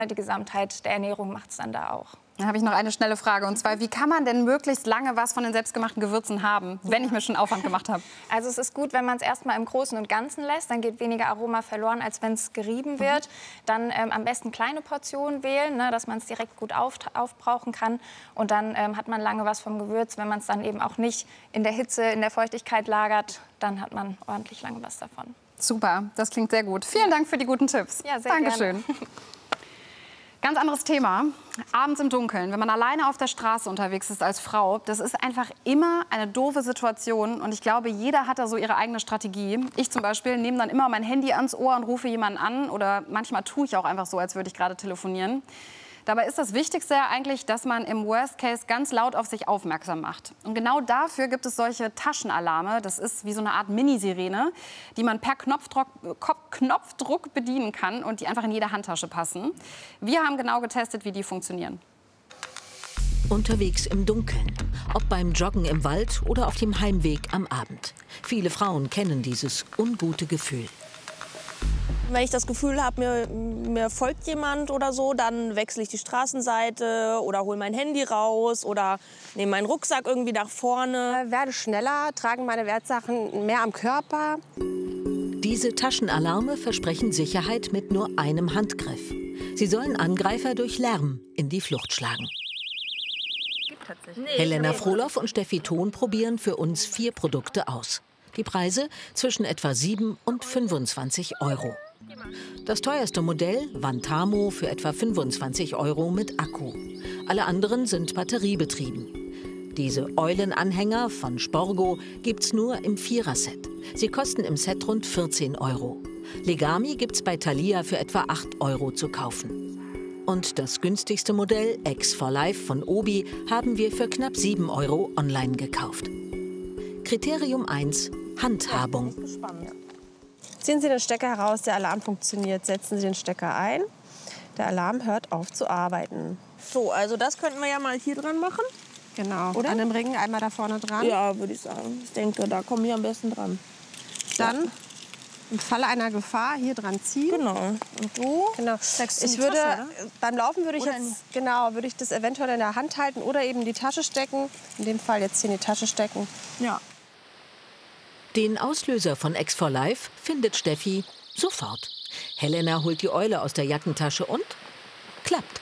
Die Gesamtheit der Ernährung macht es dann da auch. Dann habe ich noch eine schnelle Frage. Und zwar, wie kann man denn möglichst lange was von den selbstgemachten Gewürzen haben, wenn ich mir schon Aufwand gemacht habe? Also es ist gut, wenn man es erstmal im Großen und Ganzen lässt. Dann geht weniger Aroma verloren, als wenn es gerieben wird. Dann am besten kleine Portionen wählen, ne, dass man es direkt gut aufbrauchen kann. Und dann hat man lange was vom Gewürz. Wenn man es dann eben auch nicht in der Hitze, in der Feuchtigkeit lagert, dann hat man ordentlich lange was davon. Super, das klingt sehr gut. Vielen Dank für die guten Tipps. Ja, sehr Dankeschön. gerne. Ganz anderes Thema. Abends im Dunkeln, wenn man alleine auf der Straße unterwegs ist als Frau, das ist einfach immer eine doofe Situation. Und ich glaube, jeder hat da so ihre eigene Strategie. Ich zum Beispiel nehme dann immer mein Handy ans Ohr und rufe jemanden an. Oder manchmal tue ich auch einfach so, als würde ich gerade telefonieren. Dabei ist das Wichtigste ja eigentlich, dass man im Worst Case ganz laut auf sich aufmerksam macht. Und genau dafür gibt es solche Taschenalarme. Das ist wie so eine Art Mini-Sirene, die man per Knopfdruck bedienen kann und die einfach in jede Handtasche passen. Wir haben genau getestet, wie die funktionieren. Unterwegs im Dunkeln, ob beim Joggen im Wald oder auf dem Heimweg am Abend. Viele Frauen kennen dieses ungute Gefühl. Wenn ich das Gefühl habe, mir folgt jemand oder so, dann wechsle ich die Straßenseite oder hole mein Handy raus oder nehme meinen Rucksack irgendwie nach vorne. Werde schneller, trage meine Wertsachen mehr am Körper. Diese Taschenalarme versprechen Sicherheit mit nur einem Handgriff. Sie sollen Angreifer durch Lärm in die Flucht schlagen. Helena Frohloff und Steffi Thon probieren für uns 4 Produkte aus. Die Preise zwischen etwa 7 und 25 €. Das teuerste Modell, Vantamo, für etwa 25 € mit Akku. Alle anderen sind batteriebetrieben. Diese Eulenanhänger von Sporgo gibt's nur im 4er-Set. Sie kosten im Set rund 14 €. Legami gibt's bei Thalia für etwa 8 € zu kaufen. Und das günstigste Modell, X4Life von Obi, haben wir für knapp 7 € online gekauft. Kriterium 1: Handhabung. Ziehen Sie den Stecker heraus, der Alarm funktioniert. Setzen Sie den Stecker ein. Der Alarm hört auf zu arbeiten. So, also das könnten wir ja mal hier dran machen. Genau. Oder? An dem Ring einmal da vorne dran. Ja, würde ich sagen. Ich denke, da kommen wir am besten dran. Dann im Falle einer Gefahr hier dran ziehen. Genau. Und du? Genau. Ich würde beim Laufen würde ich das eventuell in der Hand halten oder eben in die Tasche stecken. In dem Fall jetzt hier in die Tasche stecken. Ja. Den Auslöser von X4Life findet Steffi sofort. Helena holt die Eule aus der Jackentasche und klappt.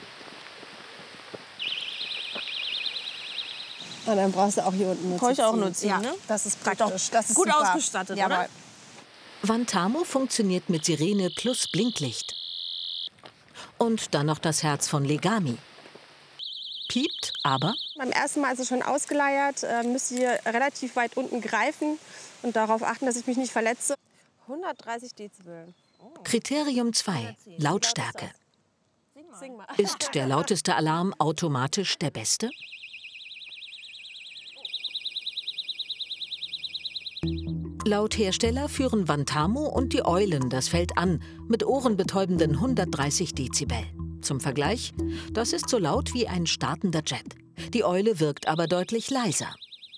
Und dann brauchst du auch hier unten Brauche ich auch nur ziehen, ja, ne? das ist praktisch. Das ist gut super. Ausgestattet, Jawohl. oder? Vantamo funktioniert mit Sirene plus Blinklicht. Und dann noch das Herz von Legami. Piept, aber Beim ersten Mal ist es schon ausgeleiert. Müsst ihr relativ weit unten greifen und darauf achten, dass ich mich nicht verletze. 130 Dezibel. Kriterium 2: Lautstärke. Sing mal. Ist der lauteste Alarm automatisch der beste? Laut Hersteller führen Vantamo und die Eulen das Feld an mit ohrenbetäubenden 130 Dezibel. Zum Vergleich, das ist so laut wie ein startender Jet. Die Eule wirkt aber deutlich leiser.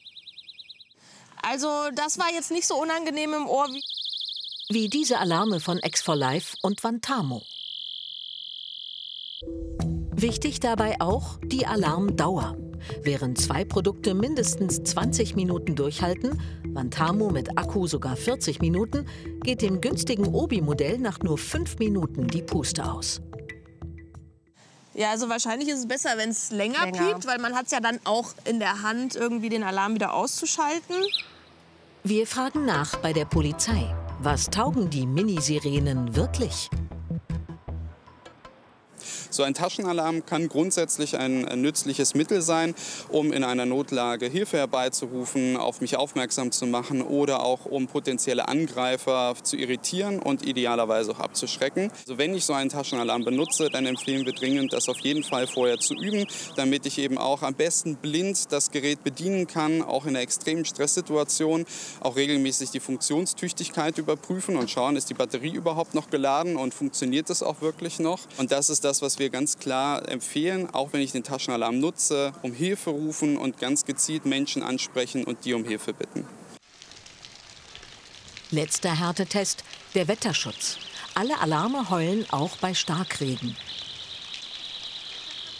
Also das war jetzt nicht so unangenehm im Ohr wie diese Alarme von X4Life und Vantamo. Wichtig dabei auch die Alarmdauer. Während 2 Produkte mindestens 20 Minuten durchhalten, Vantamo mit Akku sogar 40 Minuten, geht dem günstigen Obi-Modell nach nur 5 Minuten die Puste aus. Ja, also wahrscheinlich ist es besser, wenn es länger piept, weil man hat es ja dann auch in der Hand, irgendwie den Alarm wieder auszuschalten. Wir fragen nach bei der Polizei. Was taugen die Minisirenen wirklich? So ein Taschenalarm kann grundsätzlich ein nützliches Mittel sein, um in einer Notlage Hilfe herbeizurufen, auf mich aufmerksam zu machen oder auch um potenzielle Angreifer zu irritieren und idealerweise auch abzuschrecken. Also wenn ich so einen Taschenalarm benutze, dann empfehlen wir dringend, das auf jeden Fall vorher zu üben, damit ich eben auch am besten blind das Gerät bedienen kann, auch in einer extremen Stresssituation, auch regelmäßig die Funktionstüchtigkeit überprüfen und schauen, ist die Batterie überhaupt noch geladen und funktioniert es auch wirklich noch. Und das ist das, was wir ganz klar empfehlen, auch wenn ich den Taschenalarm nutze, um Hilfe rufen und ganz gezielt Menschen ansprechen und die um Hilfe bitten. Letzter Härtetest, der Wetterschutz. Alle Alarme heulen auch bei Starkregen.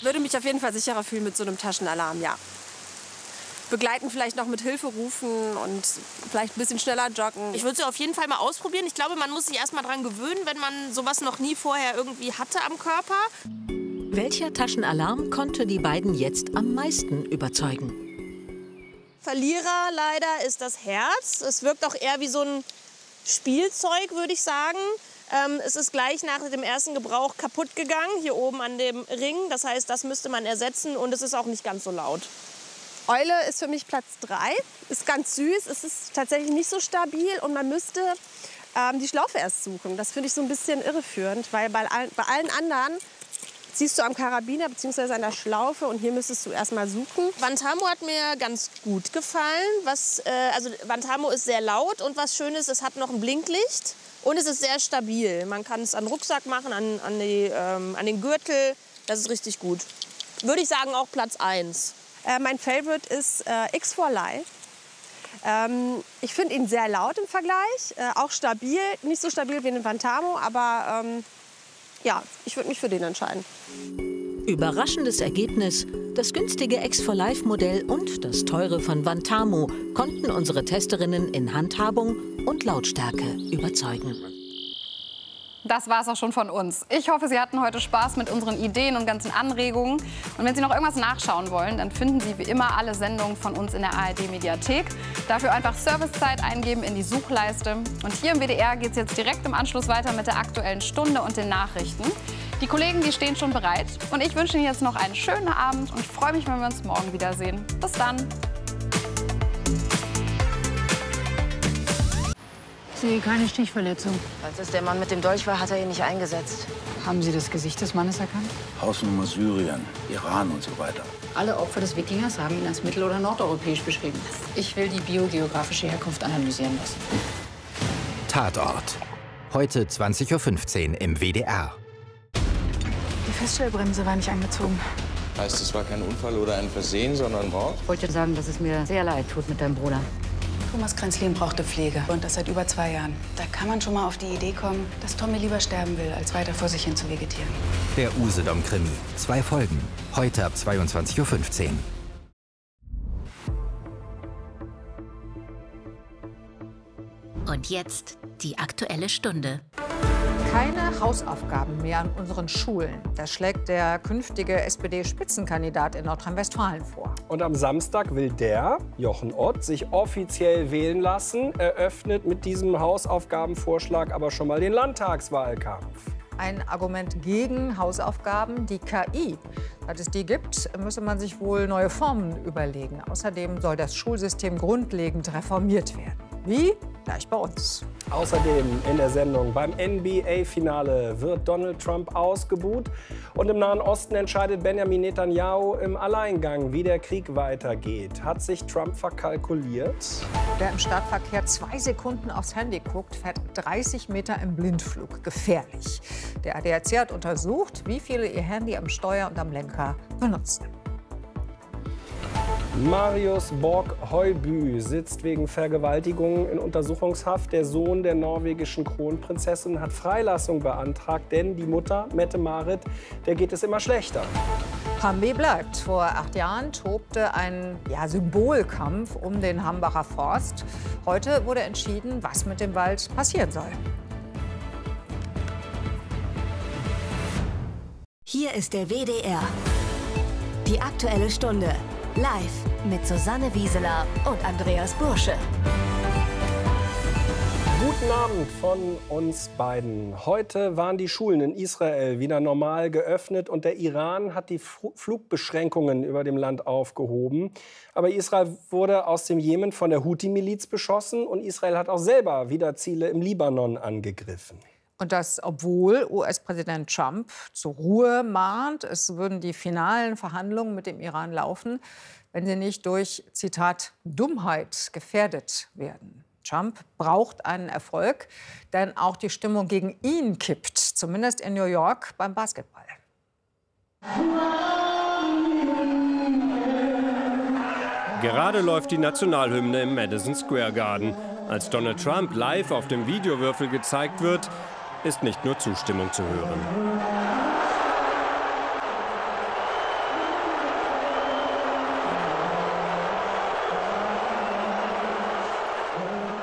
Würde mich auf jeden Fall sicherer fühlen mit so einem Taschenalarm, ja. Begleiten vielleicht noch mit Hilfe rufen und vielleicht ein bisschen schneller joggen. Ich würde sie auf jeden Fall mal ausprobieren. Ich glaube, man muss sich erst mal dran gewöhnen, wenn man sowas noch nie vorher irgendwie hatte am Körper. Welcher Taschenalarm konnte die beiden jetzt am meisten überzeugen? Verlierer leider ist das Herz. Es wirkt auch eher wie so ein Spielzeug, würde ich sagen. Es ist gleich nach dem ersten Gebrauch kaputt gegangen, hier oben an dem Ring. Das heißt, das müsste man ersetzen und es ist auch nicht ganz so laut. Eule ist für mich Platz 3. Ist ganz süß, es ist tatsächlich nicht so stabil und man müsste die Schlaufe erst suchen. Das finde ich so ein bisschen irreführend, weil bei allen anderen ziehst du am Karabiner bzw. an der Schlaufe und hier müsstest du erst mal suchen. Vantamo hat mir ganz gut gefallen. Also Vantamo ist sehr laut und was schön ist, es hat noch ein Blinklicht und es ist sehr stabil. Man kann es an den Rucksack machen, an den Gürtel. Das ist richtig gut. Würde ich sagen, auch Platz 1. Mein Favorite ist X4Live. Ich finde ihn sehr laut im Vergleich, auch stabil. Nicht so stabil wie den Vantamo, aber ja, ich würde mich für den entscheiden. Überraschendes Ergebnis: Das günstige X4Live-Modell und das teure von Vantamo konnten unsere Testerinnen in Handhabung und Lautstärke überzeugen. Das war es auch schon von uns. Ich hoffe, Sie hatten heute Spaß mit unseren Ideen und ganzen Anregungen. Und wenn Sie noch irgendwas nachschauen wollen, dann finden Sie wie immer alle Sendungen von uns in der ARD-Mediathek. Dafür einfach Servicezeit eingeben in die Suchleiste. Und hier im WDR geht es jetzt direkt im Anschluss weiter mit der Aktuellen Stunde und den Nachrichten. Die Kollegen, die stehen schon bereit. Und ich wünsche Ihnen jetzt noch einen schönen Abend und ich freue mich, wenn wir uns morgen wiedersehen. Bis dann. Ich sehe keine Stichverletzung. Als es der Mann mit dem Dolch war, hat er ihn nicht eingesetzt. Haben Sie das Gesicht des Mannes erkannt? Hausnummer Syrien, Iran und so weiter. Alle Opfer des Wikingers haben ihn als mittel- oder nordeuropäisch beschrieben. Ich will die biogeografische Herkunft analysieren lassen. Tatort. Heute 20:15 Uhr im WDR. Die Feststellbremse war nicht angezogen. Heißt, es war kein Unfall oder ein Versehen, sondern Mord? Ich wollte sagen, dass es mir sehr leid tut mit deinem Bruder. Thomas Kränzlin brauchte Pflege und das seit über 2 Jahren. Da kann man schon mal auf die Idee kommen, dass Tommy lieber sterben will, als weiter vor sich hin zu vegetieren. Der Usedom-Krimi. 2 Folgen. Heute ab 22:15 Uhr. Und jetzt die Aktuelle Stunde. Keine Hausaufgaben mehr an unseren Schulen. Das schlägt der künftige SPD-Spitzenkandidat in Nordrhein-Westfalen vor. Und am Samstag will der, Jochen Ott, sich offiziell wählen lassen, eröffnet mit diesem Hausaufgabenvorschlag aber schon mal den Landtagswahlkampf. Ein Argument gegen Hausaufgaben, die KI. Seit es die gibt, müsse man sich wohl neue Formen überlegen. Außerdem soll das Schulsystem grundlegend reformiert werden. Wie? Gleich bei uns. Außerdem in der Sendung: Beim NBA-Finale wird Donald Trump ausgebuht. Und im Nahen Osten entscheidet Benjamin Netanyahu im Alleingang, wie der Krieg weitergeht. Hat sich Trump verkalkuliert? Wer im Stadtverkehr 2 Sekunden aufs Handy guckt, fährt 30 Meter im Blindflug. Gefährlich. Der ADAC hat untersucht, wie viele ihr Handy am Steuer und am Lenker benutzen. Marius Borg-Høiby sitzt wegen Vergewaltigung in Untersuchungshaft. Der Sohn der norwegischen Kronprinzessin hat Freilassung beantragt, denn die Mutter, Mette-Marit, der geht es immer schlechter. Hambi bleibt. Vor 8 Jahren tobte ein Symbolkampf um den Hambacher Forst. Heute wurde entschieden, was mit dem Wald passieren soll. Hier ist der WDR. Die Aktuelle Stunde. Live mit Susanne Wieseler und Andreas Bursche. Guten Abend von uns beiden. Heute waren die Schulen in Israel wieder normal geöffnet und der Iran hat die Flugbeschränkungen über dem Land aufgehoben. Aber Israel wurde aus dem Jemen von der Houthi-Miliz beschossen und Israel hat auch selber wieder Ziele im Libanon angegriffen. Und das, obwohl US-Präsident Trump zur Ruhe mahnt, es würden die finalen Verhandlungen mit dem Iran laufen, wenn sie nicht durch, Zitat, Dummheit gefährdet werden. Trump braucht einen Erfolg, denn auch die Stimmung gegen ihn kippt, zumindest in New York beim Basketball. Gerade läuft die Nationalhymne im Madison Square Garden. Als Donald Trump live auf dem Videowürfel gezeigt wird, ist nicht nur Zustimmung zu hören.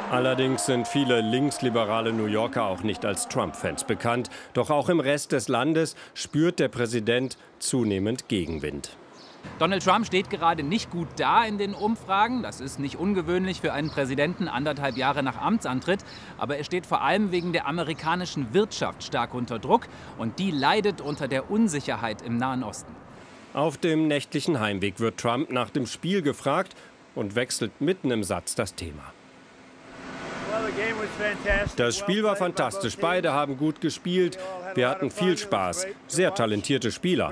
Allerdings sind viele linksliberale New Yorker auch nicht als Trump-Fans bekannt. Doch auch im Rest des Landes spürt der Präsident zunehmend Gegenwind. Donald Trump steht gerade nicht gut da in den Umfragen. Das ist nicht ungewöhnlich für einen Präsidenten 1,5 Jahre nach Amtsantritt. Aber er steht vor allem wegen der amerikanischen Wirtschaft stark unter Druck. Und die leidet unter der Unsicherheit im Nahen Osten. Auf dem nächtlichen Heimweg wird Trump nach dem Spiel gefragt und wechselt mitten im Satz das Thema. Das Spiel war fantastisch. Beide haben gut gespielt. Wir hatten viel Spaß. Sehr talentierte Spieler.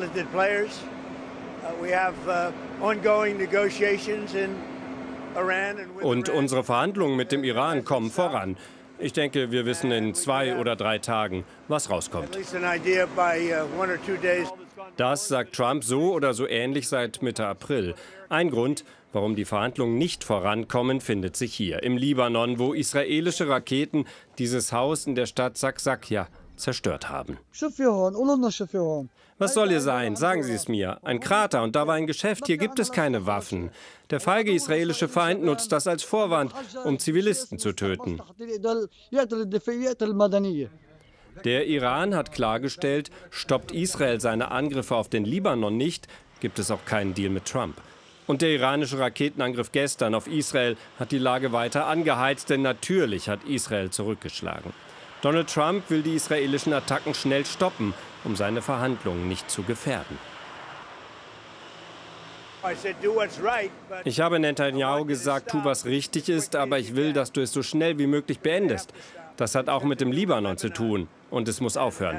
Und unsere Verhandlungen mit dem Iran kommen voran. Ich denke, wir wissen in 2 oder 3 Tagen, was rauskommt. Das sagt Trump so oder so ähnlich seit Mitte April. Ein Grund, warum die Verhandlungen nicht vorankommen, findet sich hier im Libanon, wo israelische Raketen dieses Haus in der Stadt Saksakja zerstört haben. Was soll hier sein? Sagen Sie es mir. Ein Krater und da war ein Geschäft. Hier gibt es keine Waffen. Der feige israelische Feind nutzt das als Vorwand, um Zivilisten zu töten. Der Iran hat klargestellt, stoppt Israel seine Angriffe auf den Libanon nicht, gibt es auch keinen Deal mit Trump. Und der iranische Raketenangriff gestern auf Israel hat die Lage weiter angeheizt, denn natürlich hat Israel zurückgeschlagen. Donald Trump will die israelischen Attacken schnell stoppen, um seine Verhandlungen nicht zu gefährden. Ich habe Netanyahu gesagt, tu, was richtig ist, aber ich will, dass du es so schnell wie möglich beendest. Das hat auch mit dem Libanon zu tun und es muss aufhören.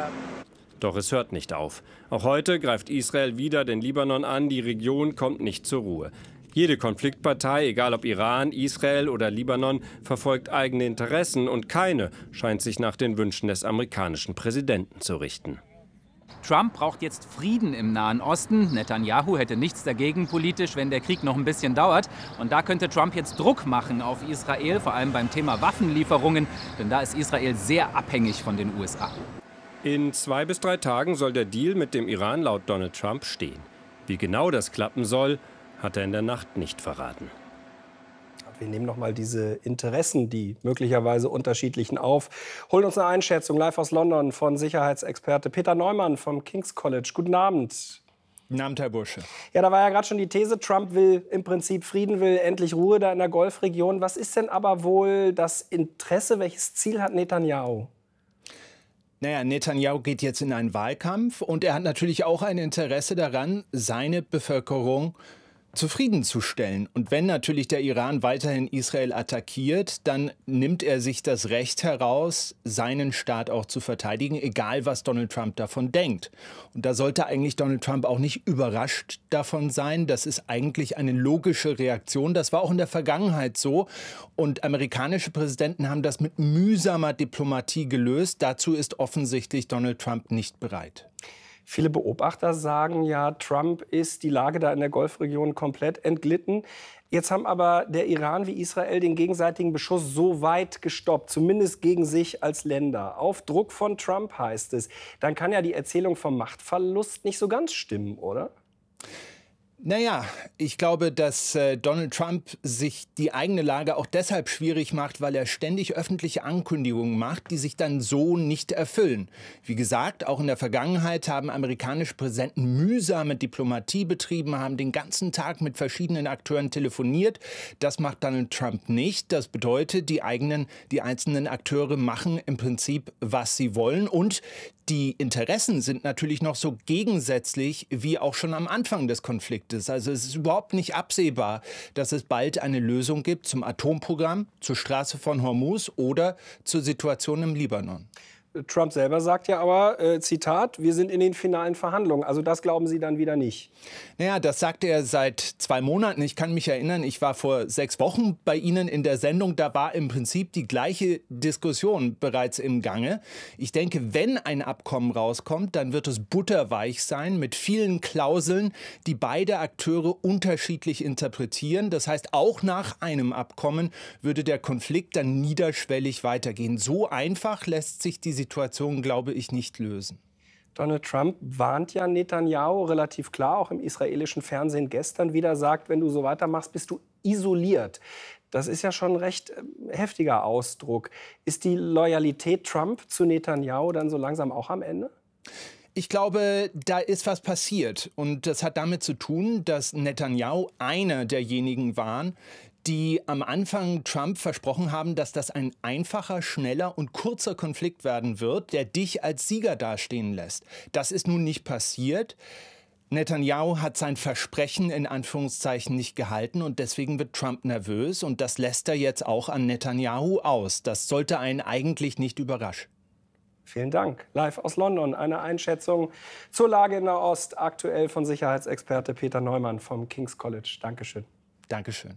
Doch es hört nicht auf. Auch heute greift Israel wieder den Libanon an, die Region kommt nicht zur Ruhe. Jede Konfliktpartei, egal ob Iran, Israel oder Libanon, verfolgt eigene Interessen und keine scheint sich nach den Wünschen des amerikanischen Präsidenten zu richten. Trump braucht jetzt Frieden im Nahen Osten. Netanyahu hätte nichts dagegen politisch, wenn der Krieg noch ein bisschen dauert. Und da könnte Trump jetzt Druck machen auf Israel, vor allem beim Thema Waffenlieferungen. Denn da ist Israel sehr abhängig von den USA. In 2 bis 3 Tagen soll der Deal mit dem Iran laut Donald Trump stehen. Wie genau das klappen soll, hat er in der Nacht nicht verraten. Wir nehmen noch mal diese Interessen, die möglicherweise unterschiedlichen, auf. Holen uns eine Einschätzung live aus London von Sicherheitsexperte Peter Neumann vom King's College. Guten Abend. Guten Abend, Herr Bursche. Ja, da war ja gerade schon die These, Trump will im Prinzip Frieden, will endlich Ruhe da in der Golfregion. Was ist denn aber wohl das Interesse? Welches Ziel hat Netanyahu? Naja, Netanyahu geht jetzt in einen Wahlkampf und er hat natürlich auch ein Interesse daran, seine Bevölkerung zufriedenzustellen. Und wenn natürlich der Iran weiterhin Israel attackiert, dann nimmt er sich das Recht heraus, seinen Staat auch zu verteidigen, egal was Donald Trump davon denkt. Und da sollte eigentlich Donald Trump auch nicht überrascht davon sein. Das ist eigentlich eine logische Reaktion. Das war auch in der Vergangenheit so. Und amerikanische Präsidenten haben das mit mühsamer Diplomatie gelöst. Dazu ist offensichtlich Donald Trump nicht bereit. Viele Beobachter sagen ja, Trump ist die Lage da in der Golfregion komplett entglitten. Jetzt haben aber der Iran wie Israel den gegenseitigen Beschuss so weit gestoppt, zumindest gegen sich als Länder. Auf Druck von Trump heißt es. Dann kann ja die Erzählung vom Machtverlust nicht so ganz stimmen, oder? Naja, ich glaube, dass Donald Trump sich die eigene Lage auch deshalb schwierig macht, weil er ständig öffentliche Ankündigungen macht, die sich dann so nicht erfüllen. Wie gesagt, auch in der Vergangenheit haben amerikanische Präsidenten mühsame Diplomatie betrieben, haben den ganzen Tag mit verschiedenen Akteuren telefoniert. Das macht Donald Trump nicht. Das bedeutet, die einzelnen Akteure machen im Prinzip, was sie wollen. Und die Interessen sind natürlich noch so gegensätzlich wie auch schon am Anfang des Konfliktes. Also es ist überhaupt nicht absehbar, dass es bald eine Lösung gibt zum Atomprogramm, zur Straße von Hormuz oder zur Situation im Libanon. Trump selber sagt ja aber, Zitat, wir sind in den finalen Verhandlungen. Also das glauben Sie dann wieder nicht? Naja, das sagt er seit 2 Monaten. Ich kann mich erinnern, ich war vor 6 Wochen bei Ihnen in der Sendung. Da war im Prinzip die gleiche Diskussion bereits im Gange. Ich denke, wenn ein Abkommen rauskommt, dann wird es butterweich sein mit vielen Klauseln, die beide Akteure unterschiedlich interpretieren. Das heißt, auch nach einem Abkommen würde der Konflikt dann niederschwellig weitergehen. So einfach lässt sich die Situation, glaube ich, nicht lösen. Donald Trump warnt ja Netanyahu relativ klar, auch im israelischen Fernsehen gestern wieder, sagt, wenn du so weitermachst, bist du isoliert. Das ist ja schon ein recht heftiger Ausdruck. Ist die Loyalität Trump zu Netanyahu dann so langsam auch am Ende? Ich glaube, da ist was passiert. Und das hat damit zu tun, dass Netanyahu einer derjenigen waren, die am Anfang Trump versprochen haben, dass das ein einfacher, schneller und kurzer Konflikt werden wird, der dich als Sieger dastehen lässt. Das ist nun nicht passiert. Netanyahu hat sein Versprechen in Anführungszeichen nicht gehalten und deswegen wird Trump nervös und das lässt er jetzt auch an Netanyahu aus. Das sollte einen eigentlich nicht überraschen. Vielen Dank. Live aus London eine Einschätzung zur Lage in Nahost, aktuell von Sicherheitsexperte Peter Neumann vom King's College. Dankeschön. Dankeschön.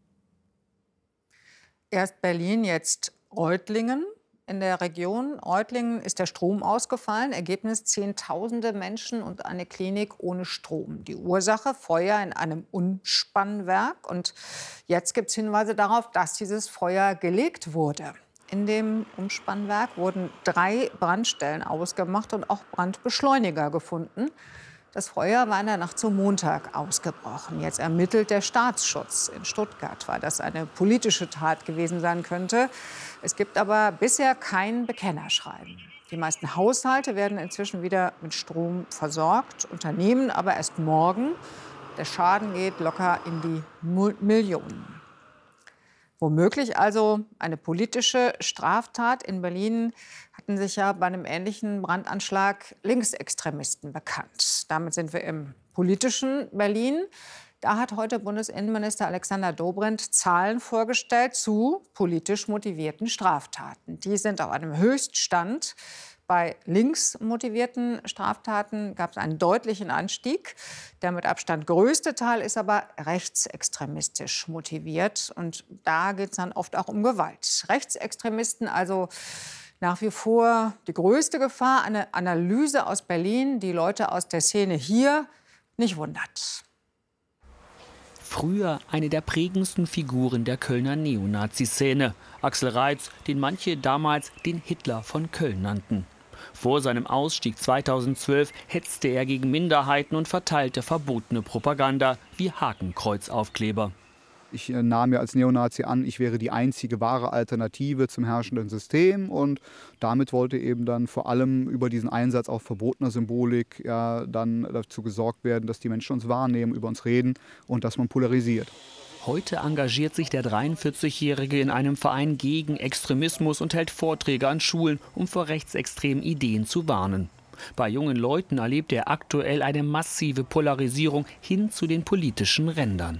Erst Berlin, jetzt Reutlingen. In der Region Reutlingen ist der Strom ausgefallen. Ergebnis: Zehntausende Menschen und eine Klinik ohne Strom. Die Ursache: Feuer in einem Umspannwerk. Und jetzt gibt es Hinweise darauf, dass dieses Feuer gelegt wurde. In dem Umspannwerk wurden 3 Brandstellen ausgemacht und auch Brandbeschleuniger gefunden. Das Feuer war in der Nacht zum Montag ausgebrochen. Jetzt ermittelt der Staatsschutz in Stuttgart, weil das eine politische Tat gewesen sein könnte. Es gibt aber bisher kein Bekennerschreiben. Die meisten Haushalte werden inzwischen wieder mit Strom versorgt, Unternehmen aber erst morgen. Der Schaden geht locker in die Millionen. Womöglich also eine politische Straftat. In Berlin hatten sich ja bei einem ähnlichen Brandanschlag Linksextremisten bekannt. Damit sind wir im politischen Berlin. Da hat heute Bundesinnenminister Alexander Dobrindt Zahlen vorgestellt zu politisch motivierten Straftaten. Die sind auf einem Höchststand. Bei links motivierten Straftaten gab es einen deutlichen Anstieg. Der mit Abstand größte Teil ist aber rechtsextremistisch motiviert. Und da geht es dann oft auch um Gewalt. Rechtsextremisten also nach wie vor die größte Gefahr. Eine Analyse aus Berlin, die Leute aus der Szene hier nicht wundert. Früher eine der prägendsten Figuren der Kölner Neonazi-Szene. Axel Reitz, den manche damals den Hitler von Köln nannten. Vor seinem Ausstieg 2012 hetzte er gegen Minderheiten und verteilte verbotene Propaganda wie Hakenkreuzaufkleber. Ich nahm mir als Neonazi an, ich wäre die einzige wahre Alternative zum herrschenden System. Und damit wollte eben dann vor allem über diesen Einsatz auch verbotener Symbolik ja, dann dazu gesorgt werden, dass die Menschen uns wahrnehmen, über uns reden und dass man polarisiert. Heute engagiert sich der 43-Jährige in einem Verein gegen Extremismus und hält Vorträge an Schulen, um vor rechtsextremen Ideen zu warnen. Bei jungen Leuten erlebt er aktuell eine massive Polarisierung hin zu den politischen Rändern.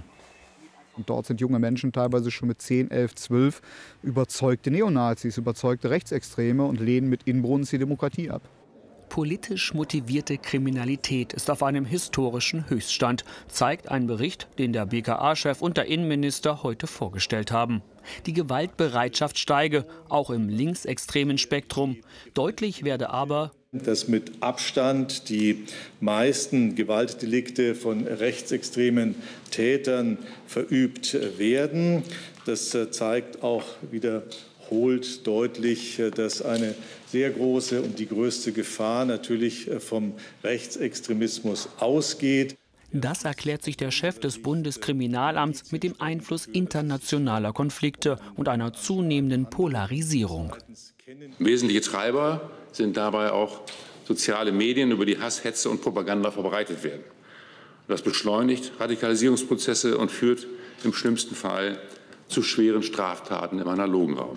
Und dort sind junge Menschen teilweise schon mit 10, 11, 12 überzeugte Neonazis, überzeugte Rechtsextreme und lehnen mit Inbrunst die Demokratie ab. Politisch motivierte Kriminalität ist auf einem historischen Höchststand, zeigt ein Bericht, den der BKA-Chef und der Innenminister heute vorgestellt haben. Die Gewaltbereitschaft steige, auch im linksextremen Spektrum. Deutlich werde aber, dass mit Abstand die meisten Gewaltdelikte von rechtsextremen Tätern verübt werden. Das zeigt auch wiederholt deutlich, dass eine sehr große und die größte Gefahr natürlich vom Rechtsextremismus ausgeht. Das erklärt sich der Chef des Bundeskriminalamts mit dem Einfluss internationaler Konflikte und einer zunehmenden Polarisierung. Wesentliche Treiber sind dabei auch soziale Medien, über die Hass, Hetze und Propaganda verbreitet werden. Das beschleunigt Radikalisierungsprozesse und führt im schlimmsten Fall zu schweren Straftaten im analogen Raum.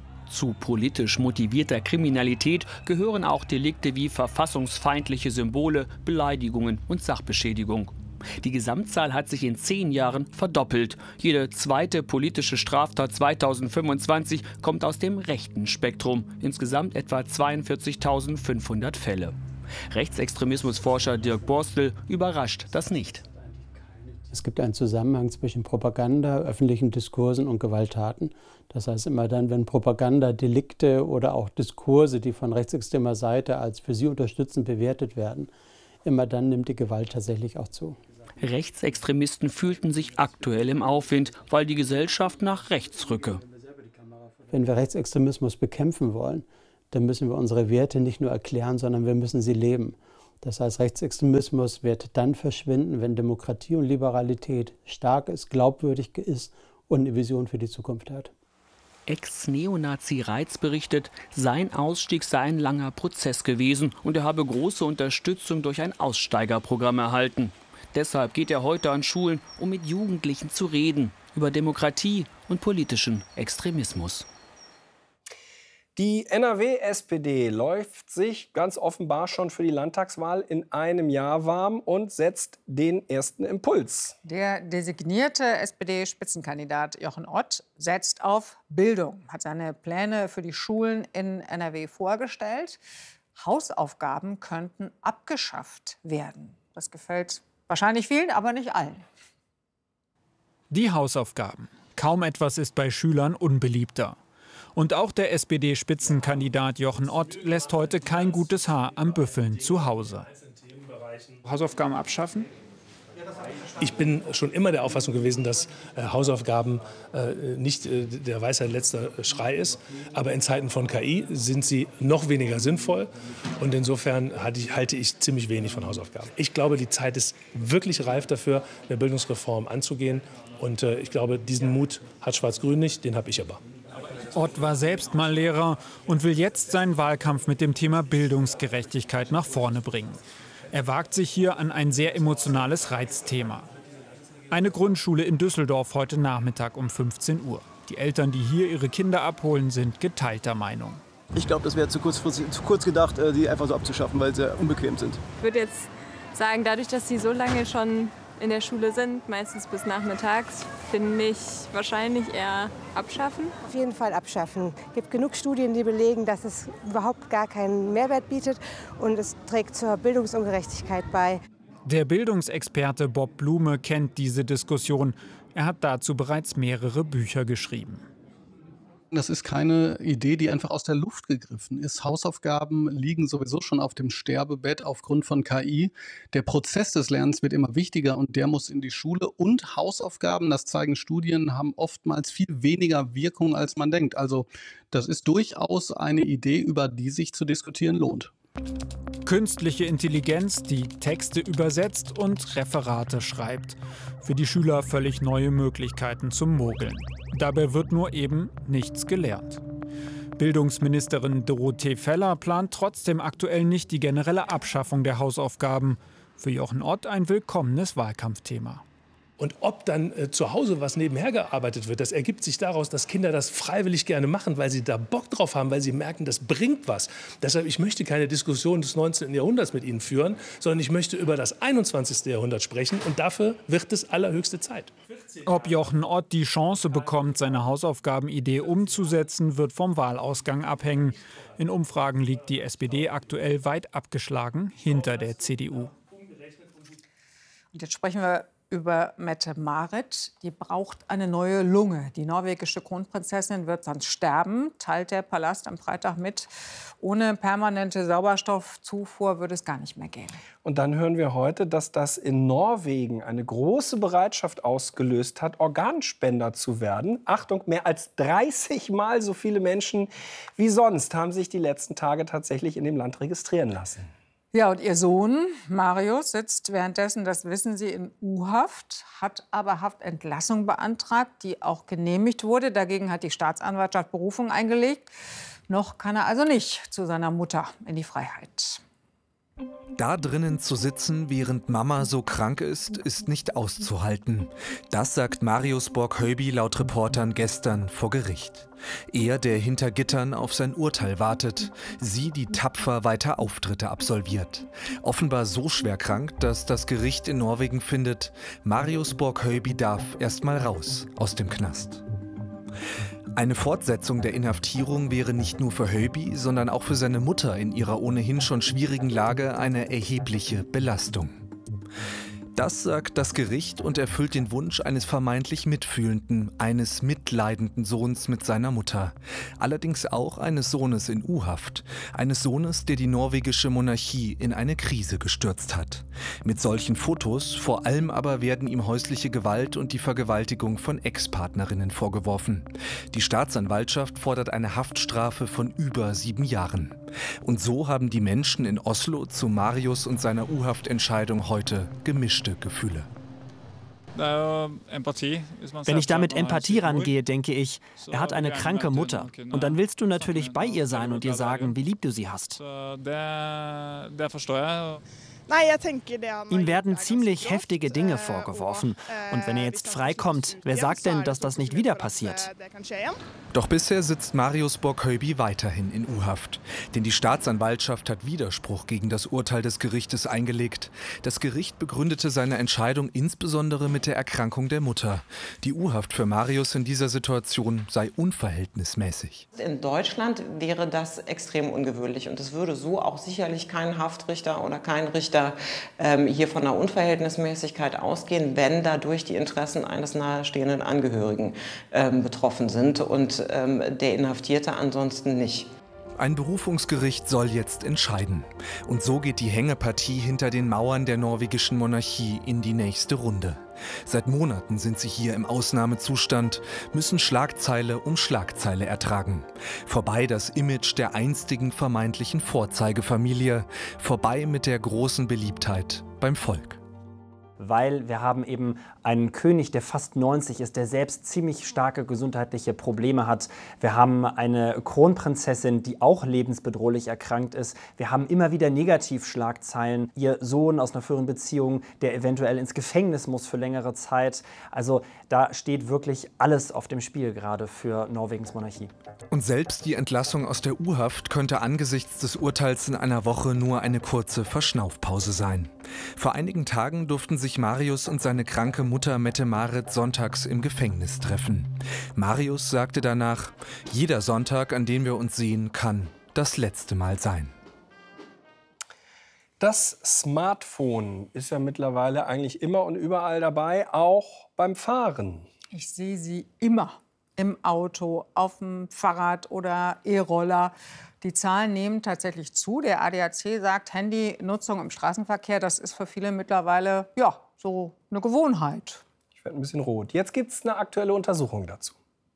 Zu politisch motivierter Kriminalität gehören auch Delikte wie verfassungsfeindliche Symbole, Beleidigungen und Sachbeschädigung. Die Gesamtzahl hat sich in 10 Jahren verdoppelt. Jede zweite politische Straftat 2025 kommt aus dem rechten Spektrum. Insgesamt etwa 42.500 Fälle. Rechtsextremismusforscher Dirk Borstel überrascht das nicht. Es gibt einen Zusammenhang zwischen Propaganda, öffentlichen Diskursen und Gewalttaten. Das heißt, immer dann, wenn Propagandadelikte oder auch Diskurse, die von rechtsextremer Seite als für sie unterstützend bewertet werden, immer dann nimmt die Gewalt tatsächlich auch zu. Rechtsextremisten fühlten sich aktuell im Aufwind, weil die Gesellschaft nach rechts rücke. Wenn wir Rechtsextremismus bekämpfen wollen, dann müssen wir unsere Werte nicht nur erklären, sondern wir müssen sie leben. Das heißt, Rechtsextremismus wird dann verschwinden, wenn Demokratie und Liberalität stark ist, glaubwürdig ist und eine Vision für die Zukunft hat. Ex-Neonazi Reitz berichtet, sein Ausstieg sei ein langer Prozess gewesen und er habe große Unterstützung durch ein Aussteigerprogramm erhalten. Deshalb geht er heute an Schulen, um mit Jugendlichen zu reden über Demokratie und politischen Extremismus. Die NRW-SPD läuft sich ganz offenbar schon für die Landtagswahl in einem Jahr warm und setzt den ersten Impuls. Der designierte SPD-Spitzenkandidat Jochen Ott setzt auf Bildung, hat seine Pläne für die Schulen in NRW vorgestellt. Hausaufgaben könnten abgeschafft werden. Das gefällt wahrscheinlich vielen, aber nicht allen. Die Hausaufgaben. Kaum etwas ist bei Schülern unbeliebter. Und auch der SPD-Spitzenkandidat Jochen Ott lässt heute kein gutes Haar am Büffeln zu Hause. Hausaufgaben abschaffen? Ich bin schon immer der Auffassung gewesen, dass Hausaufgaben nicht der Weisheit letzter Schrei ist. Aber in Zeiten von KI sind sie noch weniger sinnvoll. Und insofern halte ich ziemlich wenig von Hausaufgaben. Ich glaube, die Zeit ist wirklich reif dafür, eine Bildungsreform anzugehen. Und ich glaube, diesen Mut hat Schwarz-Grün nicht, den habe ich aber. Ott war selbst mal Lehrer und will jetzt seinen Wahlkampf mit dem Thema Bildungsgerechtigkeit nach vorne bringen. Er wagt sich hier an ein sehr emotionales Reizthema. Eine Grundschule in Düsseldorf heute Nachmittag um 15 Uhr. Die Eltern, die hier ihre Kinder abholen, sind geteilter Meinung. Ich glaube, das wäre zu kurz gedacht, die einfach so abzuschaffen, weil sie unbequem sind. Ich würde jetzt sagen, dadurch, dass sie so lange schon in der Schule sind, meistens bis nachmittags, finde ich wahrscheinlich eher abschaffen. Auf jeden Fall abschaffen. Es gibt genug Studien, die belegen, dass es überhaupt gar keinen Mehrwert bietet und es trägt zur Bildungsungerechtigkeit bei. Der Bildungsexperte Bob Blume kennt diese Diskussion. Er hat dazu bereits mehrere Bücher geschrieben. Das ist keine Idee, die einfach aus der Luft gegriffen ist. Hausaufgaben liegen sowieso schon auf dem Sterbebett aufgrund von KI. Der Prozess des Lernens wird immer wichtiger und der muss in die Schule. Und Hausaufgaben, das zeigen Studien, haben oftmals viel weniger Wirkung, als man denkt. Also das ist durchaus eine Idee, über die sich zu diskutieren lohnt. Künstliche Intelligenz, die Texte übersetzt und Referate schreibt. Für die Schüler völlig neue Möglichkeiten zum Mogeln. Dabei wird nur eben nichts gelernt. Bildungsministerin Dorothee Feller plant trotzdem aktuell nicht die generelle Abschaffung der Hausaufgaben. Für Jochen Ott ein willkommenes Wahlkampfthema. Und ob dann zu Hause was nebenher gearbeitet wird, das ergibt sich daraus, dass Kinder das freiwillig gerne machen, weil sie da Bock drauf haben, weil sie merken, das bringt was. Deshalb, ich möchte keine Diskussion des 19. Jahrhunderts mit Ihnen führen, sondern ich möchte über das 21. Jahrhundert sprechen. Und dafür wird es allerhöchste Zeit. Ob Jochen Ott die Chance bekommt, seine Hausaufgabenidee umzusetzen, wird vom Wahlausgang abhängen. In Umfragen liegt die SPD aktuell weit abgeschlagen hinter der CDU. Und jetzt sprechen wir über Mette-Marit. Die braucht eine neue Lunge. Die norwegische Kronprinzessin wird sonst sterben, teilt der Palast am Freitag mit. Ohne permanente Sauerstoffzufuhr würde es gar nicht mehr gehen. Und dann hören wir heute, dass das in Norwegen eine große Bereitschaft ausgelöst hat, Organspender zu werden. Achtung, mehr als 30 Mal so viele Menschen wie sonst haben sich die letzten Tage tatsächlich in dem Land registrieren lassen. Ja, und ihr Sohn Marius sitzt währenddessen, das wissen Sie, in U-Haft, hat aber Haftentlassung beantragt, die auch genehmigt wurde. Dagegen hat die Staatsanwaltschaft Berufung eingelegt. Noch kann er also nicht zu seiner Mutter in die Freiheit. Da drinnen zu sitzen, während Mama so krank ist nicht auszuhalten. Das sagt Marius Borg-Höyby laut Reportern gestern vor Gericht. Er, der hinter Gittern auf sein Urteil wartet. Sie, die tapfer weiter Auftritte absolviert. Offenbar so schwer krank, dass das Gericht in Norwegen findet, Marius Borg-Höyby darf erst mal raus aus dem Knast. Eine Fortsetzung der Inhaftierung wäre nicht nur für Höyby, sondern auch für seine Mutter in ihrer ohnehin schon schwierigen Lage eine erhebliche Belastung. Das sagt das Gericht und erfüllt den Wunsch eines vermeintlich mitfühlenden, eines mitleidenden Sohns mit seiner Mutter. Allerdings auch eines Sohnes in U-Haft. Eines Sohnes, der die norwegische Monarchie in eine Krise gestürzt hat. Mit solchen Fotos, vor allem aber werden ihm häusliche Gewalt und die Vergewaltigung von Ex-Partnerinnen vorgeworfen. Die Staatsanwaltschaft fordert eine Haftstrafe von über 7 Jahren. Und so haben die Menschen in Oslo zu Marius und seiner U-Haft-Entscheidung heute gemischte Gefühle. Wenn ich da mit Empathie rangehe, denke ich, er hat eine kranke Mutter. Und dann willst du natürlich bei ihr sein und ihr sagen, wie lieb du sie hast. Ihm werden ziemlich heftige Dinge vorgeworfen. Und wenn er jetzt freikommt, wer sagt denn, dass das nicht wieder passiert? Doch bisher sitzt Marius Borg-Höyby weiterhin in U-Haft. Denn die Staatsanwaltschaft hat Widerspruch gegen das Urteil des Gerichtes eingelegt. Das Gericht begründete seine Entscheidung insbesondere mit der Erkrankung der Mutter. Die U-Haft für Marius in dieser Situation sei unverhältnismäßig. In Deutschland wäre das extrem ungewöhnlich. Und es würde so auch sicherlich kein Haftrichter oder kein Richter hier von einer Unverhältnismäßigkeit ausgehen, wenn dadurch die Interessen eines nahestehenden Angehörigen betroffen sind und der Inhaftierte ansonsten nicht. Ein Berufungsgericht soll jetzt entscheiden. Und so geht die Hängepartie hinter den Mauern der norwegischen Monarchie in die nächste Runde. Seit Monaten sind sie hier im Ausnahmezustand, müssen Schlagzeile um Schlagzeile ertragen. Vorbei das Image der einstigen vermeintlichen Vorzeigefamilie, vorbei mit der großen Beliebtheit beim Volk. Weil wir haben eben einen König, der fast 90 ist, der selbst ziemlich starke gesundheitliche Probleme hat. Wir haben eine Kronprinzessin, die auch lebensbedrohlich erkrankt ist. Wir haben immer wieder Negativschlagzeilen. Ihr Sohn aus einer früheren Beziehung, der eventuell ins Gefängnis muss für längere Zeit. Also da steht wirklich alles auf dem Spiel gerade für Norwegens Monarchie. Und selbst die Entlassung aus der U-Haft könnte angesichts des Urteils in einer Woche nur eine kurze Verschnaufpause sein. Vor einigen Tagen durften sich Marius und seine kranke Mutter Mette-Marit sonntags im Gefängnis treffen. Marius sagte danach, jeder Sonntag, an dem wir uns sehen, kann das letzte Mal sein. Das Smartphone ist ja mittlerweile eigentlich immer und überall dabei, auch beim Fahren. Ich sehe sie immer im Auto, auf dem Fahrrad oder E-Roller. Die Zahlen nehmen tatsächlich zu. Der ADAC sagt, Handynutzung im Straßenverkehr, das ist für viele mittlerweile ja, so eine Gewohnheit. Ich werde ein bisschen rot. Jetzt gibt es eine aktuelle Untersuchung dazu.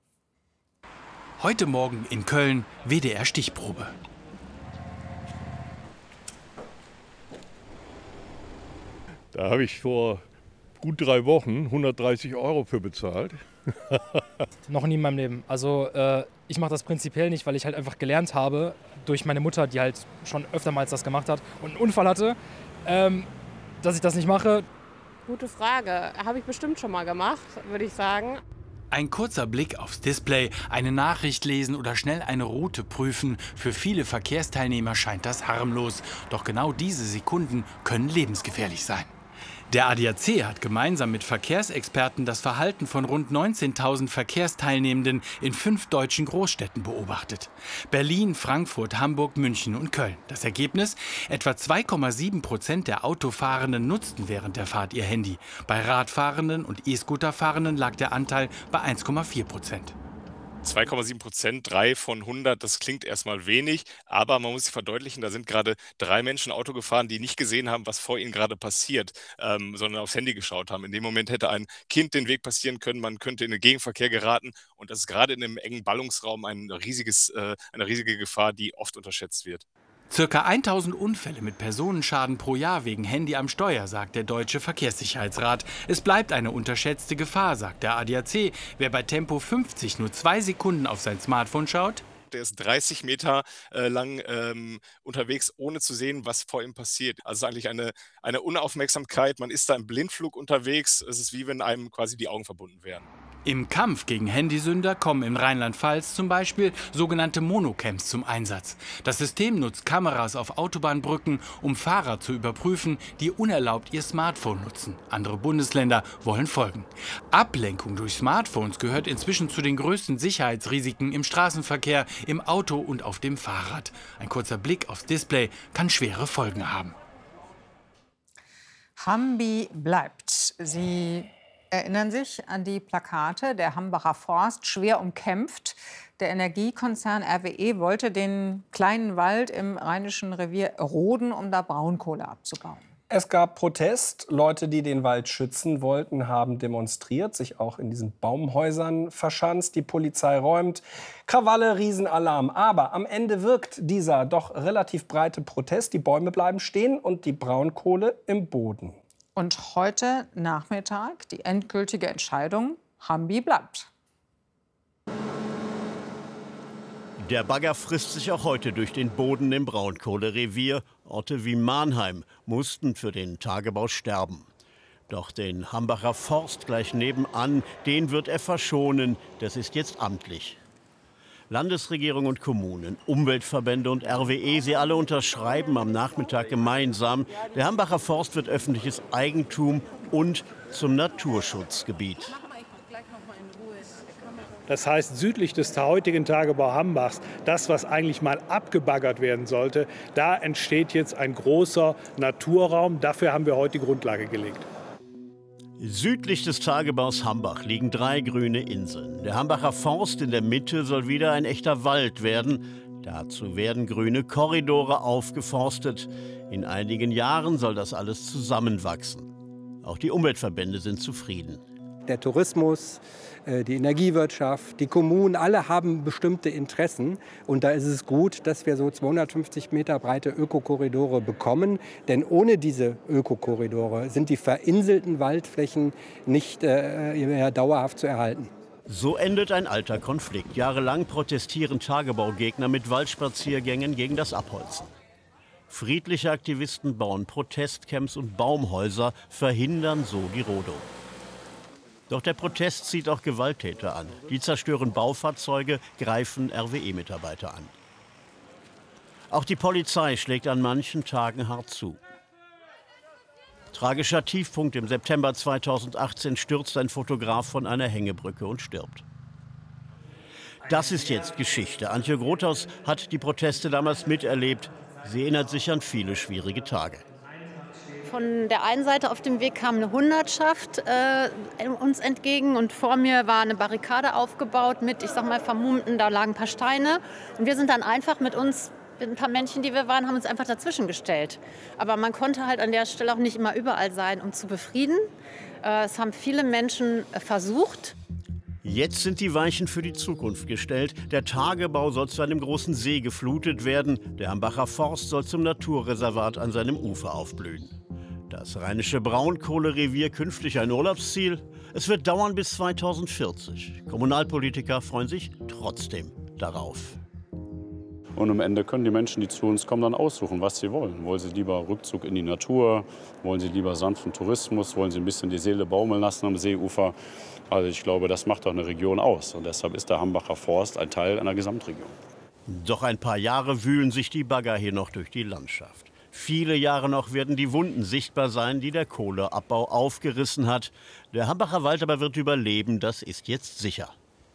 Heute Morgen in Köln, WDR-Stichprobe. Da habe ich vor gut 3 Wochen 130 € für bezahlt. Noch nie in meinem Leben. Also ich mache das prinzipiell nicht, weil ich halt einfach gelernt habe, durch meine Mutter, die halt schon öftermals das gemacht hat und einen Unfall hatte, dass ich das nicht mache. Gute Frage. Habe ich bestimmt schon mal gemacht, würde ich sagen. Ein kurzer Blick aufs Display, eine Nachricht lesen oder schnell eine Route prüfen. Für viele Verkehrsteilnehmer scheint das harmlos. Doch genau diese Sekunden können lebensgefährlich sein. Der ADAC hat gemeinsam mit Verkehrsexperten das Verhalten von rund 19.000 Verkehrsteilnehmenden in 5 deutschen Großstädten beobachtet. Berlin, Frankfurt, Hamburg, München und Köln. Das Ergebnis? Etwa 2,7% der Autofahrenden nutzten während der Fahrt ihr Handy. Bei Radfahrenden und E-Scooterfahrenden lag der Anteil bei 1,4%. 2,7%, 3 von 100, das klingt erstmal wenig, aber man muss sich verdeutlichen, da sind gerade 3 Menschen Auto gefahren, die nicht gesehen haben, was vor ihnen gerade passiert, sondern aufs Handy geschaut haben. In dem Moment hätte ein Kind den Weg passieren können, man könnte in den Gegenverkehr geraten und das ist gerade in einem engen Ballungsraum eine riesige Gefahr, die oft unterschätzt wird. Circa 1000 Unfälle mit Personenschaden pro Jahr wegen Handy am Steuer, sagt der Deutsche Verkehrssicherheitsrat. Es bleibt eine unterschätzte Gefahr, sagt der ADAC. Wer bei Tempo 50 nur 2 Sekunden auf sein Smartphone schaut, der ist 30 Meter lang unterwegs, ohne zu sehen, was vor ihm passiert. Also es ist eigentlich eine Unaufmerksamkeit, man ist da im Blindflug unterwegs. Es ist wie wenn einem quasi die Augen verbunden wären. Im Kampf gegen Handysünder kommen in Rheinland-Pfalz zum Beispiel sogenannte Monocams zum Einsatz. Das System nutzt Kameras auf Autobahnbrücken, um Fahrer zu überprüfen, die unerlaubt ihr Smartphone nutzen. Andere Bundesländer wollen folgen. Ablenkung durch Smartphones gehört inzwischen zu den größten Sicherheitsrisiken im Straßenverkehr, im Auto und auf dem Fahrrad. Ein kurzer Blick aufs Display kann schwere Folgen haben. Hambi bleibt. Sie erinnern sich an die Plakate, der Hambacher Forst, schwer umkämpft. Der Energiekonzern RWE wollte den kleinen Wald im Rheinischen Revier roden, um da Braunkohle abzubauen. Es gab Protest. Leute, die den Wald schützen wollten, haben demonstriert, sich auch in diesen Baumhäusern verschanzt. Die Polizei räumt. Krawalle, Riesenalarm. Aber am Ende wirkt dieser doch relativ breite Protest. Die Bäume bleiben stehen und die Braunkohle im Boden. Und heute Nachmittag die endgültige Entscheidung: Hambi bleibt. Der Bagger frisst sich auch heute durch den Boden im Braunkohlerevier. Orte wie Mannheim mussten für den Tagebau sterben. Doch den Hambacher Forst gleich nebenan, den wird er verschonen. Das ist jetzt amtlich. Landesregierung und Kommunen, Umweltverbände und RWE, sie alle unterschreiben am Nachmittag gemeinsam. Der Hambacher Forst wird öffentliches Eigentum und zum Naturschutzgebiet. Das heißt, südlich des heutigen Tagebau Hambachs, das, was eigentlich mal abgebaggert werden sollte, da entsteht jetzt ein großer Naturraum. Dafür haben wir heute die Grundlage gelegt. Südlich des Tagebaus Hambach liegen 3 grüne Inseln. Der Hambacher Forst in der Mitte soll wieder ein echter Wald werden. Dazu werden grüne Korridore aufgeforstet. In einigen Jahren soll das alles zusammenwachsen. Auch die Umweltverbände sind zufrieden. Der Tourismus, die Energiewirtschaft, die Kommunen, alle haben bestimmte Interessen. Und da ist es gut, dass wir so 250 Meter breite Ökokorridore bekommen. Denn ohne diese Ökokorridore sind die verinselten Waldflächen nicht mehr dauerhaft zu erhalten. So endet ein alter Konflikt. Jahrelang protestieren Tagebaugegner mit Waldspaziergängen gegen das Abholzen. Friedliche Aktivisten bauen Protestcamps und Baumhäuser, verhindern so die Rodung. Doch der Protest zieht auch Gewalttäter an. Die zerstören Baufahrzeuge, greifen RWE-Mitarbeiter an. Auch die Polizei schlägt an manchen Tagen hart zu. Tragischer Tiefpunkt: im September 2018 stürzt ein Fotograf von einer Hängebrücke und stirbt. Das ist jetzt Geschichte. Antje Grothaus hat die Proteste damals miterlebt. Sie erinnert sich an viele schwierige Tage. Von der einen Seite auf dem Weg kam eine Hundertschaft uns entgegen und vor mir war eine Barrikade aufgebaut mit, ich sag mal, vermummten, da lagen ein paar Steine. Und wir sind dann einfach mit uns, mit ein paar Männchen, die wir waren, haben uns einfach dazwischen gestellt. Aber man konnte halt an der Stelle auch nicht immer überall sein, um zu befrieden. Es haben viele Menschen versucht. Jetzt sind die Weichen für die Zukunft gestellt. Der Tagebau soll zu einem großen See geflutet werden. Der Hambacher Forst soll zum Naturreservat an seinem Ufer aufblühen. Das rheinische Braunkohlerevier künftig ein Urlaubsziel? Es wird dauern bis 2040. Kommunalpolitiker freuen sich trotzdem darauf. Und am Ende können die Menschen, die zu uns kommen, dann aussuchen, was sie wollen. Wollen sie lieber Rückzug in die Natur? Wollen sie lieber sanften Tourismus? Wollen sie ein bisschen die Seele baumeln lassen am Seeufer? Also ich glaube, das macht doch eine Region aus. Und deshalb ist der Hambacher Forst ein Teil einer Gesamtregion. Doch ein paar Jahre wühlen sich die Bagger hier noch durch die Landschaft. Viele Jahre noch werden die Wunden sichtbar sein, die der Kohleabbau aufgerissen hat. Der Hambacher Wald aber wird überleben, das ist jetzt sicher.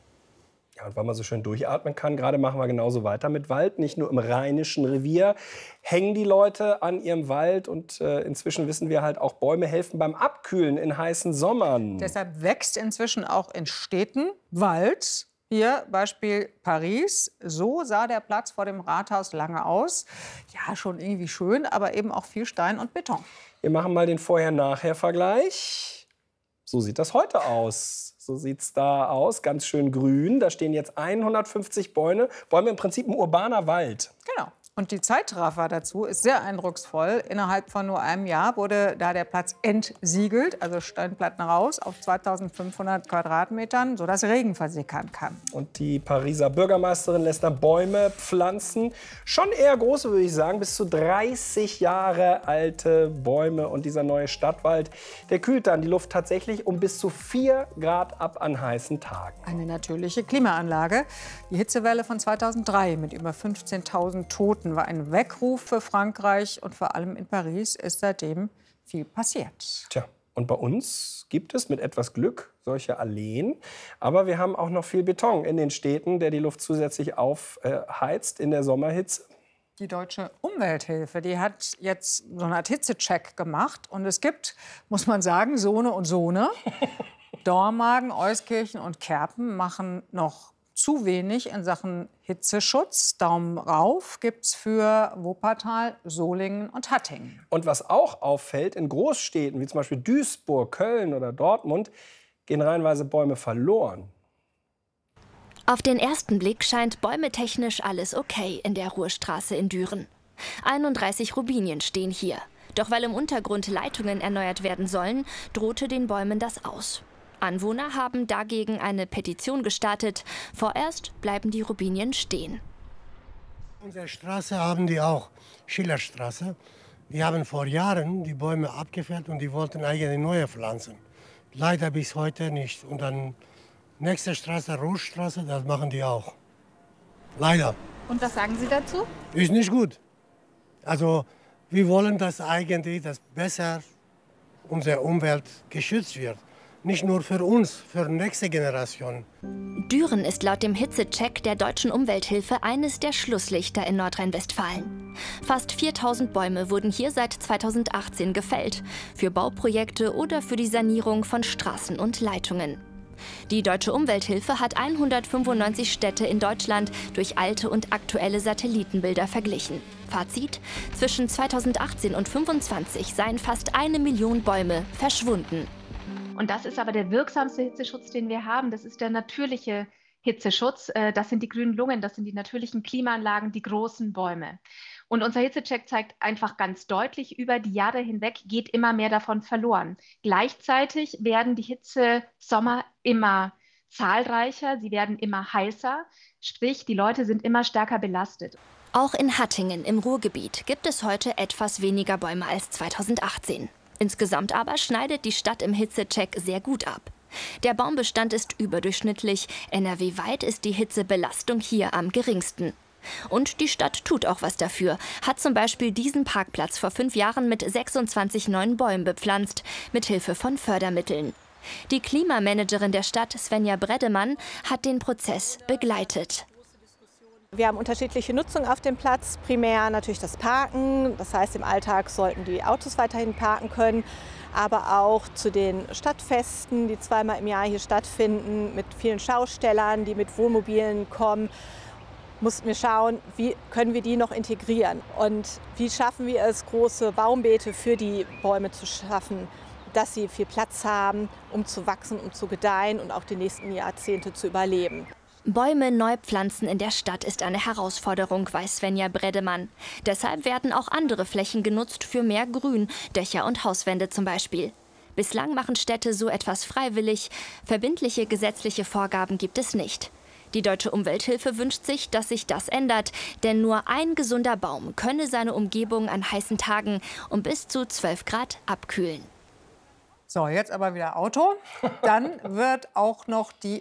Ja, und weil man so schön durchatmen kann, gerade machen wir genauso weiter mit Wald. Nicht nur im Rheinischen Revier hängen die Leute an ihrem Wald. Und inzwischen wissen wir halt auch, Bäume helfen beim Abkühlen in heißen Sommern. Deshalb wächst inzwischen auch in Städten Wald. Hier Beispiel Paris. So sah der Platz vor dem Rathaus lange aus. Ja, schon irgendwie schön, aber eben auch viel Stein und Beton. Wir machen mal den Vorher-Nachher-Vergleich. So sieht das heute aus. So sieht es da aus, ganz schön grün. Da stehen jetzt 150 Bäume. Bäume im Prinzip ein urbaner Wald. Genau. Und die Zeitraffer dazu ist sehr eindrucksvoll. Innerhalb von nur einem Jahr wurde da der Platz entsiegelt, also Steinplatten raus, auf 2500 Quadratmetern, sodass Regen versickern kann. Und die Pariser Bürgermeisterin lässt da Bäume pflanzen. Schon eher große, würde ich sagen, bis zu 30 Jahre alte Bäume. Und dieser neue Stadtwald, der kühlt dann die Luft tatsächlich um bis zu 4 Grad ab an heißen Tagen. Eine natürliche Klimaanlage. Die Hitzewelle von 2003 mit über 15.000 Toten war ein Weckruf für Frankreich, und vor allem in Paris ist seitdem viel passiert. Tja, und bei uns gibt es mit etwas Glück solche Alleen. Aber wir haben auch noch viel Beton in den Städten, der die Luft zusätzlich aufheizt in der Sommerhitze. Die Deutsche Umwelthilfe, die hat jetzt so eine Art Hitzecheck gemacht. Und es gibt, muss man sagen, Sohne und Sohne. Dormagen, Euskirchen und Kerpen machen noch zu wenig in Sachen Hitzeschutz. Daumen rauf gibt's für Wuppertal, Solingen und Hattingen. Und was auch auffällt, in Großstädten wie zum Beispiel Duisburg, Köln oder Dortmund gehen reihenweise Bäume verloren. Auf den ersten Blick scheint bäumetechnisch alles okay in der Ruhrstraße in Düren. 31 Robinien stehen hier. Doch weil im Untergrund Leitungen erneuert werden sollen, drohte den Bäumen das aus. Anwohner haben dagegen eine Petition gestartet. Vorerst bleiben die Robinien stehen. Unsere Straße haben die auch, Schillerstraße. Die haben vor Jahren die Bäume abgefällt und die wollten eigentlich neue pflanzen. Leider bis heute nicht. Und dann nächste Straße, Ruhrstraße, das machen die auch. Leider. Und was sagen Sie dazu? Ist nicht gut. Also wir wollen, dass eigentlich das besser unsere Umwelt geschützt wird. Nicht nur für uns, für die nächste Generation. Düren ist laut dem Hitzecheck der Deutschen Umwelthilfe eines der Schlusslichter in Nordrhein-Westfalen. Fast 4000 Bäume wurden hier seit 2018 gefällt. Für Bauprojekte oder für die Sanierung von Straßen und Leitungen. Die Deutsche Umwelthilfe hat 195 Städte in Deutschland durch alte und aktuelle Satellitenbilder verglichen. Fazit: Zwischen 2018 und 2025 seien fast 1 Million Bäume verschwunden. Und das ist aber der wirksamste Hitzeschutz, den wir haben. Das ist der natürliche Hitzeschutz. Das sind die grünen Lungen, das sind die natürlichen Klimaanlagen, die großen Bäume. Und unser Hitzecheck zeigt einfach ganz deutlich, über die Jahre hinweg geht immer mehr davon verloren. Gleichzeitig werden die Hitzesommer immer zahlreicher, sie werden immer heißer, sprich die Leute sind immer stärker belastet. Auch in Hattingen im Ruhrgebiet gibt es heute etwas weniger Bäume als 2018. Insgesamt aber schneidet die Stadt im Hitzecheck sehr gut ab. Der Baumbestand ist überdurchschnittlich. NRW-weit ist die Hitzebelastung hier am geringsten. Und die Stadt tut auch was dafür, hat zum Beispiel diesen Parkplatz vor 5 Jahren mit 26 neuen Bäumen bepflanzt, mit Hilfe von Fördermitteln. Die Klimamanagerin der Stadt, Svenja Bredemann, hat den Prozess begleitet. Wir haben unterschiedliche Nutzung auf dem Platz. Primär natürlich das Parken. Das heißt, im Alltag sollten die Autos weiterhin parken können. Aber auch zu den Stadtfesten, die 2-mal im Jahr hier stattfinden, mit vielen Schaustellern, die mit Wohnmobilen kommen, mussten wir schauen, wie können wir die noch integrieren. Und wie schaffen wir es, große Baumbeete für die Bäume zu schaffen, dass sie viel Platz haben, um zu wachsen, um zu gedeihen und auch die nächsten Jahrzehnte zu überleben. Bäume neu pflanzen in der Stadt ist eine Herausforderung, weiß Svenja Bredemann. Deshalb werden auch andere Flächen genutzt für mehr Grün, Dächer und Hauswände zum Beispiel. Bislang machen Städte so etwas freiwillig. Verbindliche gesetzliche Vorgaben gibt es nicht. Die Deutsche Umwelthilfe wünscht sich, dass sich das ändert, denn nur ein gesunder Baum könne seine Umgebung an heißen Tagen um bis zu 12 Grad abkühlen. So, jetzt aber wieder Auto. Dann wird auch noch die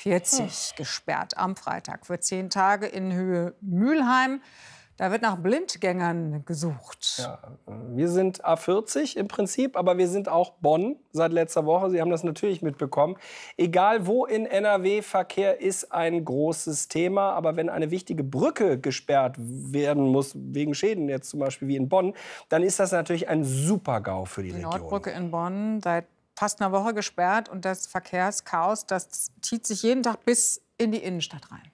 A40 gesperrt am Freitag für 10 Tage in Höhe Mülheim. Da wird nach Blindgängern gesucht. Ja, wir sind A40 im Prinzip, aber wir sind auch Bonn seit letzter Woche. Sie haben das natürlich mitbekommen. Egal wo in NRW, Verkehr ist ein großes Thema. Aber wenn eine wichtige Brücke gesperrt werden muss, wegen Schäden jetzt zum Beispiel wie in Bonn, dann ist das natürlich ein Super-GAU für die Region. Die Nordbrücke in Bonn seit fast einer Woche gesperrt. Und das Verkehrschaos, das zieht sich jeden Tag bis in die Innenstadt rein.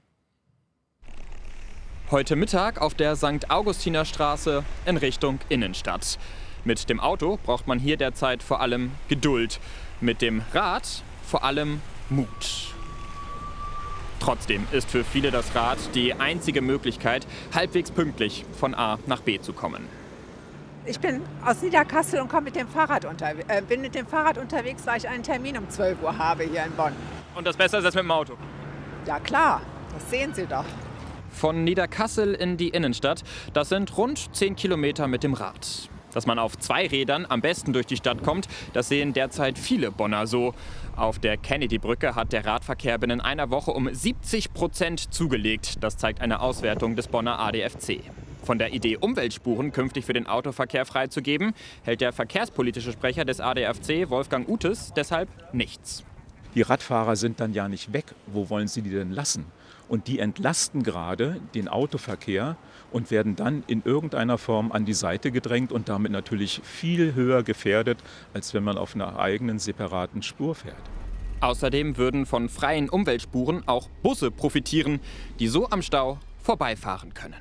Heute Mittag auf der St. Augustiner Straße in Richtung Innenstadt. Mit dem Auto braucht man hier derzeit vor allem Geduld. Mit dem Rad vor allem Mut. Trotzdem ist für viele das Rad die einzige Möglichkeit, halbwegs pünktlich von A nach B zu kommen. Ich bin aus Niederkassel und komme mit dem Fahrrad bin mit dem Fahrrad unterwegs, weil ich einen Termin um 12 Uhr habe hier in Bonn. Und das Beste ist als mit dem Auto? Ja klar, das sehen Sie doch. Von Niederkassel in die Innenstadt, das sind rund 10 Kilometer mit dem Rad. Dass man auf 2 Rädern am besten durch die Stadt kommt, das sehen derzeit viele Bonner so. Auf der Kennedy-Brücke hat der Radverkehr binnen einer Woche um 70% zugelegt. Das zeigt eine Auswertung des Bonner ADFC. Von der Idee, Umweltspuren künftig für den Autoverkehr freizugeben, hält der verkehrspolitische Sprecher des ADFC, Wolfgang Utes, deshalb nichts. Die Radfahrer sind dann ja nicht weg. Wo wollen sie die denn lassen? Und die entlasten gerade den Autoverkehr und werden dann in irgendeiner Form an die Seite gedrängt und damit natürlich viel höher gefährdet, als wenn man auf einer eigenen separaten Spur fährt. Außerdem würden von freien Umweltspuren auch Busse profitieren, die so am Stau vorbeifahren können.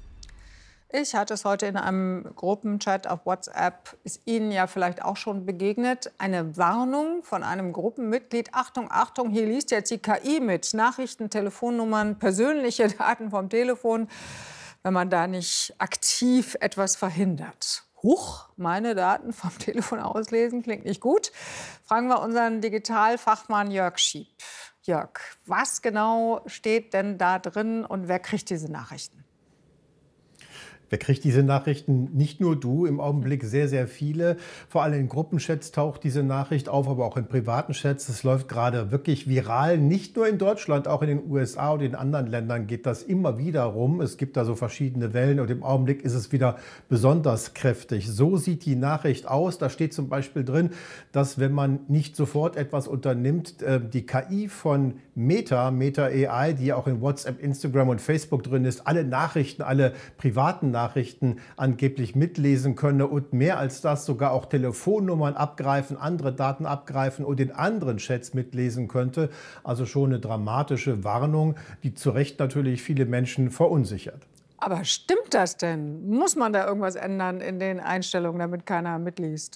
Ich hatte es heute in einem Gruppenchat auf WhatsApp, ist Ihnen ja vielleicht auch schon begegnet, eine Warnung von einem Gruppenmitglied. Achtung, Achtung, hier liest jetzt die KI mit. Nachrichten, Telefonnummern, persönliche Daten vom Telefon, wenn man da nicht aktiv etwas verhindert. Huch, meine Daten vom Telefon auslesen, klingt nicht gut. Fragen wir unseren Digitalfachmann Jörg Schiep. Jörg, was genau steht denn da drin und wer kriegt diese Nachrichten? Wer kriegt diese Nachrichten? Nicht nur du, im Augenblick sehr, sehr viele. Vor allem in Gruppenchats taucht diese Nachricht auf, aber auch in privaten Chats. Es läuft gerade wirklich viral. Nicht nur in Deutschland, auch in den USA und in anderen Ländern geht das immer wieder rum. Es gibt da so verschiedene Wellen und im Augenblick ist es wieder besonders kräftig. So sieht die Nachricht aus. Da steht zum Beispiel drin, dass wenn man nicht sofort etwas unternimmt, die KI von Meta AI, die auch in WhatsApp, Instagram und Facebook drin ist, alle Nachrichten, alle privaten Nachrichten angeblich mitlesen könne und mehr als das sogar auch Telefonnummern abgreifen, andere Daten abgreifen und in anderen Chats mitlesen könnte. Also schon eine dramatische Warnung, die zu Recht natürlich viele Menschen verunsichert. Aber stimmt das denn? Muss man da irgendwas ändern in den Einstellungen, damit keiner mitliest?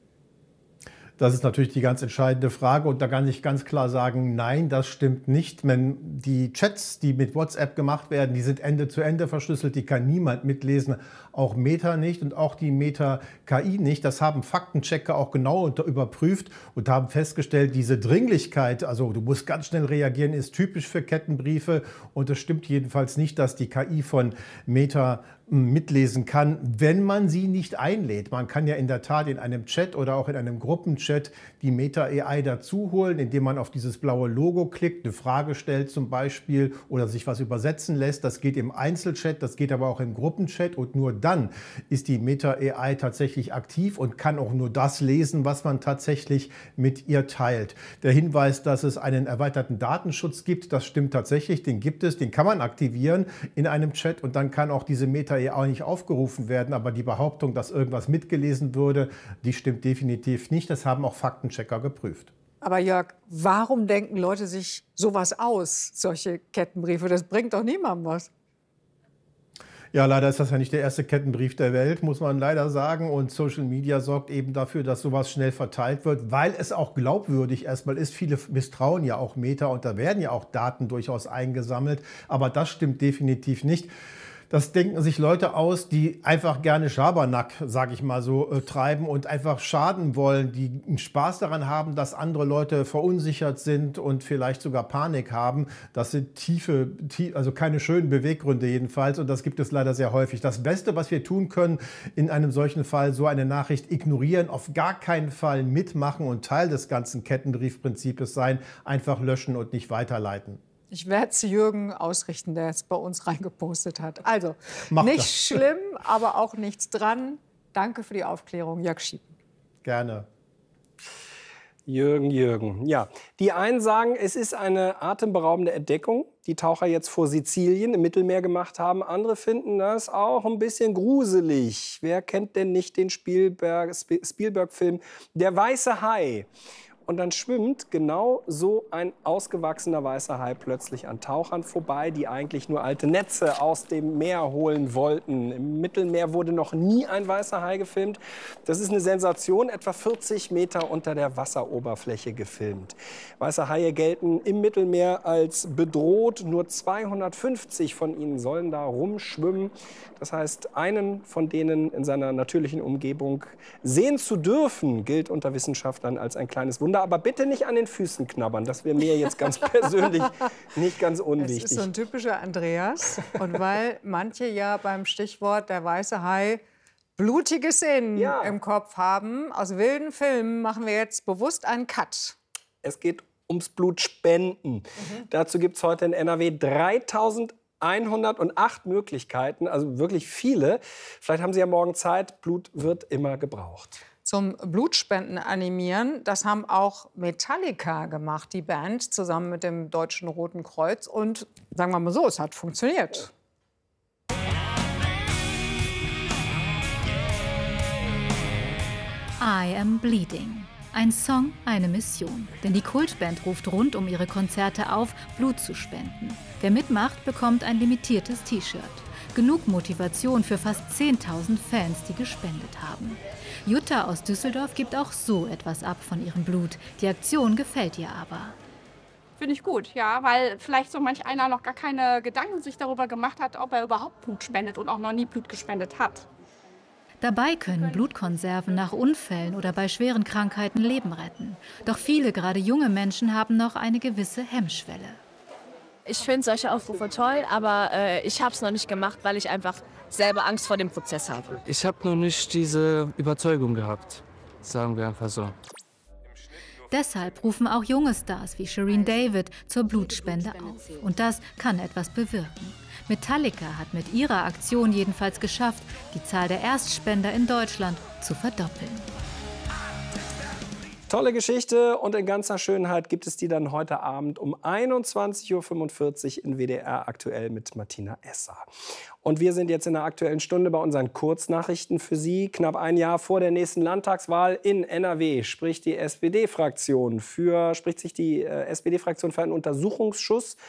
Das ist natürlich die ganz entscheidende Frage und da kann ich ganz klar sagen, nein, das stimmt nicht. Wenn die Chats, die mit WhatsApp gemacht werden, die sind Ende zu Ende verschlüsselt, die kann niemand mitlesen, auch Meta nicht und auch die Meta KI nicht. Das haben Faktenchecker auch genau überprüft und haben festgestellt, diese Dringlichkeit, also du musst ganz schnell reagieren, ist typisch für Kettenbriefe und es stimmt jedenfalls nicht, dass die KI von Meta mitlesen kann, wenn man sie nicht einlädt. Man kann ja in der Tat in einem Chat oder auch in einem Gruppenchat die Meta AI dazu holen, indem man auf dieses blaue Logo klickt, eine Frage stellt zum Beispiel oder sich was übersetzen lässt. Das geht im Einzelchat, das geht aber auch im Gruppenchat und nur dann ist die Meta AI tatsächlich aktiv und kann auch nur das lesen, was man tatsächlich mit ihr teilt. Der Hinweis, dass es einen erweiterten Datenschutz gibt, das stimmt tatsächlich, den gibt es, den kann man aktivieren in einem Chat und dann kann auch diese Meta auch nicht aufgerufen werden, aber die Behauptung, dass irgendwas mitgelesen würde, die stimmt definitiv nicht. Das haben auch Faktenchecker geprüft. Aber Jörg, warum denken Leute sich sowas aus, solche Kettenbriefe? Das bringt doch niemandem was. Ja, leider ist das ja nicht der erste Kettenbrief der Welt, muss man leider sagen. Und Social Media sorgt eben dafür, dass sowas schnell verteilt wird, weil es auch glaubwürdig erstmal ist. Viele misstrauen ja auch Meta und da werden ja auch Daten durchaus eingesammelt. Aber das stimmt definitiv nicht. Das denken sich Leute aus, die einfach gerne Schabernack, sage ich mal so, treiben und einfach schaden wollen, die einen Spaß daran haben, dass andere Leute verunsichert sind und vielleicht sogar Panik haben. Das sind also keine schönen Beweggründe jedenfalls und das gibt es leider sehr häufig. Das Beste, was wir tun können in einem solchen Fall, so eine Nachricht ignorieren, auf gar keinen Fall mitmachen und Teil des ganzen Kettenbriefprinzips sein, einfach löschen und nicht weiterleiten. Ich werde es Jürgen ausrichten, der es bei uns reingepostet hat. Also, Mach nicht das. schlimm, aber auch nichts dran. Danke für die Aufklärung, Jörg Schiep. Gerne. Jürgen. Ja, die einen sagen, es ist eine atemberaubende Entdeckung, die Taucher jetzt vor Sizilien im Mittelmeer gemacht haben. Andere finden das auch ein bisschen gruselig. Wer kennt denn nicht den Spielberg-Film Der weiße Hai? Und dann schwimmt genau so ein ausgewachsener weißer Hai plötzlich an Tauchern vorbei, die eigentlich nur alte Netze aus dem Meer holen wollten. Im Mittelmeer wurde noch nie ein weißer Hai gefilmt. Das ist eine Sensation, etwa 40 Meter unter der Wasseroberfläche gefilmt. Weiße Haie gelten im Mittelmeer als bedroht. Nur 250 von ihnen sollen da rumschwimmen. Das heißt, einen von denen in seiner natürlichen Umgebung sehen zu dürfen, gilt unter Wissenschaftlern als ein kleines Wunder. Aber bitte nicht an den Füßen knabbern. Das wäre mir jetzt ganz persönlich nicht ganz unwichtig. Das ist so ein typischer Andreas. Und weil manche ja beim Stichwort der weiße Hai blutige Szenen im Kopf haben, aus wilden Filmen machen wir jetzt bewusst einen Cut. Es geht ums Blutspenden. Dazu gibt es heute in NRW 3108 Möglichkeiten, also wirklich viele. Vielleicht haben Sie ja morgen Zeit. Blut wird immer gebraucht. Zum Blutspenden animieren, das haben auch Metallica gemacht, die Band, zusammen mit dem Deutschen Roten Kreuz. Und sagen wir mal so, es hat funktioniert. I am bleeding. Ein Song, eine Mission. Denn die Kultband ruft rund um ihre Konzerte auf, Blut zu spenden. Wer mitmacht, bekommt ein limitiertes T-Shirt. Genug Motivation für fast 10.000 Fans, die gespendet haben. Jutta aus Düsseldorf gibt auch so etwas ab von ihrem Blut. Die Aktion gefällt ihr aber. Finde ich gut, ja, weil vielleicht so manch einer noch gar keine Gedanken sich darüber gemacht hat, ob er überhaupt Blut spendet und auch noch nie Blut gespendet hat. Dabei können Blutkonserven nach Unfällen oder bei schweren Krankheiten Leben retten. Doch viele, gerade junge Menschen, haben noch eine gewisse Hemmschwelle. Ich finde solche Aufrufe toll, aber ich habe es noch nicht gemacht, weil ich einfach selber Angst vor dem Prozess habe. Ich habe noch nicht diese Überzeugung gehabt, sagen wir einfach so. Deshalb rufen auch junge Stars wie Shireen David zur Blutspende auf. Und das kann etwas bewirken. Metallica hat mit ihrer Aktion jedenfalls geschafft, die Zahl der Erstspender in Deutschland zu verdoppeln. Tolle Geschichte und in ganzer Schönheit gibt es die dann heute Abend um 21:45 Uhr in WDR aktuell mit Martina Esser. Und wir sind jetzt in der Aktuellen Stunde bei unseren Kurznachrichten für Sie. Knapp ein Jahr vor der nächsten Landtagswahl in NRW spricht sich die SPD-Fraktion für einen Untersuchungsausschuss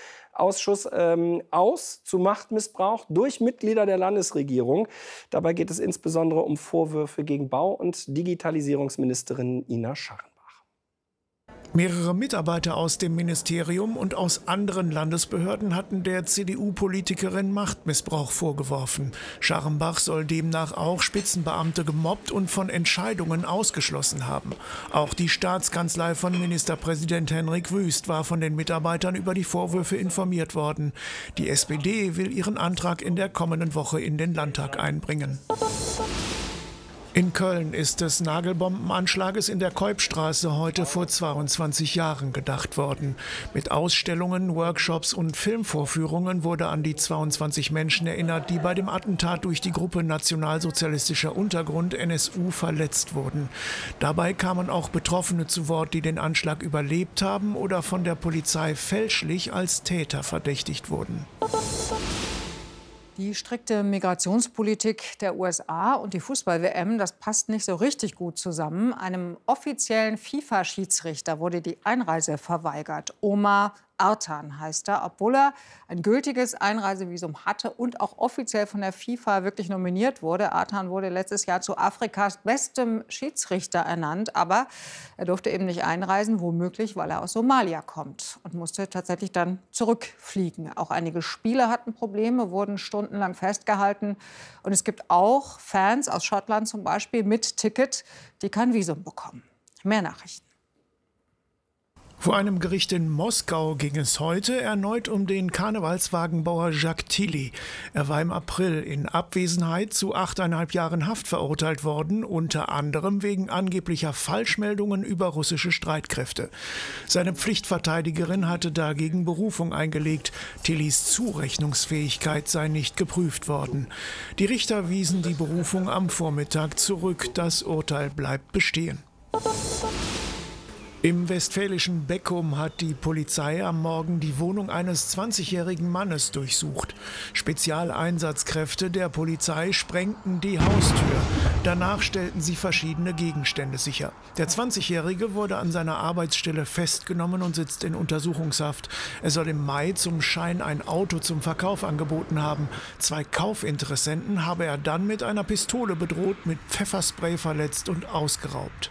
aus zu Machtmissbrauch durch Mitglieder der Landesregierung. Dabei geht es insbesondere um Vorwürfe gegen Bau- und Digitalisierungsministerin Ina Scharrenbach. Mehrere Mitarbeiter aus dem Ministerium und aus anderen Landesbehörden hatten der CDU-Politikerin Machtmissbrauch vorgeworfen. Scharrenbach soll demnach auch Spitzenbeamte gemobbt und von Entscheidungen ausgeschlossen haben. Auch die Staatskanzlei von Ministerpräsident Henrik Wüst war von den Mitarbeitern über die Vorwürfe informiert worden. Die SPD will ihren Antrag in der kommenden Woche in den Landtag einbringen. In Köln ist des Nagelbombenanschlages in der Keupstraße heute vor 22 Jahren gedacht worden. Mit Ausstellungen, Workshops und Filmvorführungen wurde an die 22 Menschen erinnert, die bei dem Attentat durch die Gruppe Nationalsozialistischer Untergrund NSU verletzt wurden. Dabei kamen auch Betroffene zu Wort, die den Anschlag überlebt haben oder von der Polizei fälschlich als Täter verdächtigt wurden. Die strikte Migrationspolitik der USA und die Fußball-WM, das passt nicht so richtig gut zusammen. Einem offiziellen FIFA-Schiedsrichter wurde die Einreise verweigert. Omar Artan heißt er, obwohl er ein gültiges Einreisevisum hatte und auch offiziell von der FIFA wirklich nominiert wurde. Artan wurde letztes Jahr zu Afrikas bestem Schiedsrichter ernannt, aber er durfte eben nicht einreisen, womöglich, weil er aus Somalia kommt und musste tatsächlich dann zurückfliegen. Auch einige Spieler hatten Probleme, wurden stundenlang festgehalten. Und es gibt auch Fans aus Schottland zum Beispiel mit Ticket, die kein Visum bekommen. Mehr Nachrichten. Vor einem Gericht in Moskau ging es heute erneut um den Karnevalswagenbauer Jacques Tilly. Er war im April in Abwesenheit zu 8,5 Jahren Haft verurteilt worden, unter anderem wegen angeblicher Falschmeldungen über russische Streitkräfte. Seine Pflichtverteidigerin hatte dagegen Berufung eingelegt. Tillys Zurechnungsfähigkeit sei nicht geprüft worden. Die Richter wiesen die Berufung am Vormittag zurück. Das Urteil bleibt bestehen. Im westfälischen Beckum hat die Polizei am Morgen die Wohnung eines 20-jährigen Mannes durchsucht. Spezialeinsatzkräfte der Polizei sprengten die Haustür. Danach stellten sie verschiedene Gegenstände sicher. Der 20-Jährige wurde an seiner Arbeitsstelle festgenommen und sitzt in Untersuchungshaft. Er soll im Mai zum Schein ein Auto zum Verkauf angeboten haben. 2 Kaufinteressenten habe er dann mit einer Pistole bedroht, mit Pfefferspray verletzt und ausgeraubt.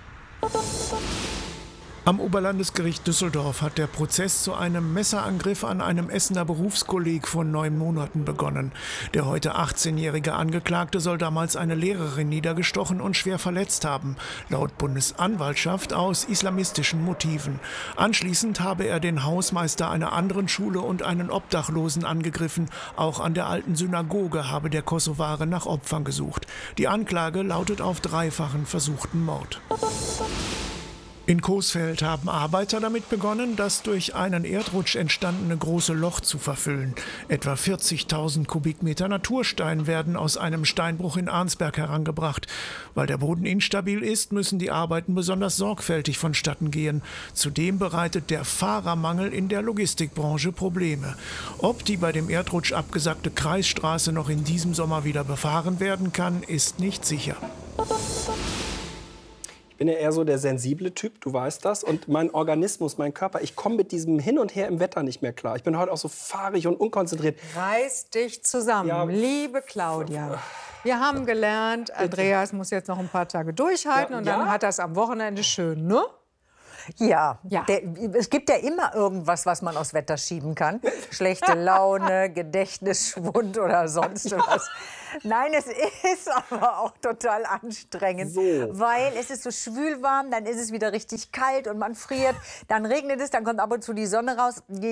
Am Oberlandesgericht Düsseldorf hat der Prozess zu einem Messerangriff an einem Essener Berufskolleg vor 9 Monaten begonnen. Der heute 18-jährige Angeklagte soll damals eine Lehrerin niedergestochen und schwer verletzt haben, laut Bundesanwaltschaft aus islamistischen Motiven. Anschließend habe er den Hausmeister einer anderen Schule und einen Obdachlosen angegriffen. Auch an der alten Synagoge habe der Kosovare nach Opfern gesucht. Die Anklage lautet auf 3-fachen versuchten Mord. In Coesfeld haben Arbeiter damit begonnen, das durch einen Erdrutsch entstandene große Loch zu verfüllen. Etwa 40.000 Kubikmeter Naturstein werden aus einem Steinbruch in Arnsberg herangebracht. Weil der Boden instabil ist, müssen die Arbeiten besonders sorgfältig vonstatten gehen. Zudem bereitet der Fahrermangel in der Logistikbranche Probleme. Ob die bei dem Erdrutsch abgesackte Kreisstraße noch in diesem Sommer wieder befahren werden kann, ist nicht sicher. Ich bin ja eher so der sensible Typ, du weißt das. Und mein Organismus, mein Körper, ich komme mit diesem Hin und Her im Wetter nicht mehr klar. Ich bin heute auch so fahrig und unkonzentriert. Reiß dich zusammen, Ja. liebe Claudia. Wir haben gelernt, Andreas muss jetzt noch ein paar Tage durchhalten und dann hat er es am Wochenende schön, ne? Ja, es gibt ja immer irgendwas, was man aufs Wetter schieben kann. Schlechte Laune, Gedächtnisschwund oder sonst was. Nein, es ist aber auch total anstrengend, weil es ist so schwülwarm, dann ist es wieder richtig kalt und man friert, dann regnet es, dann kommt ab und zu die Sonne raus.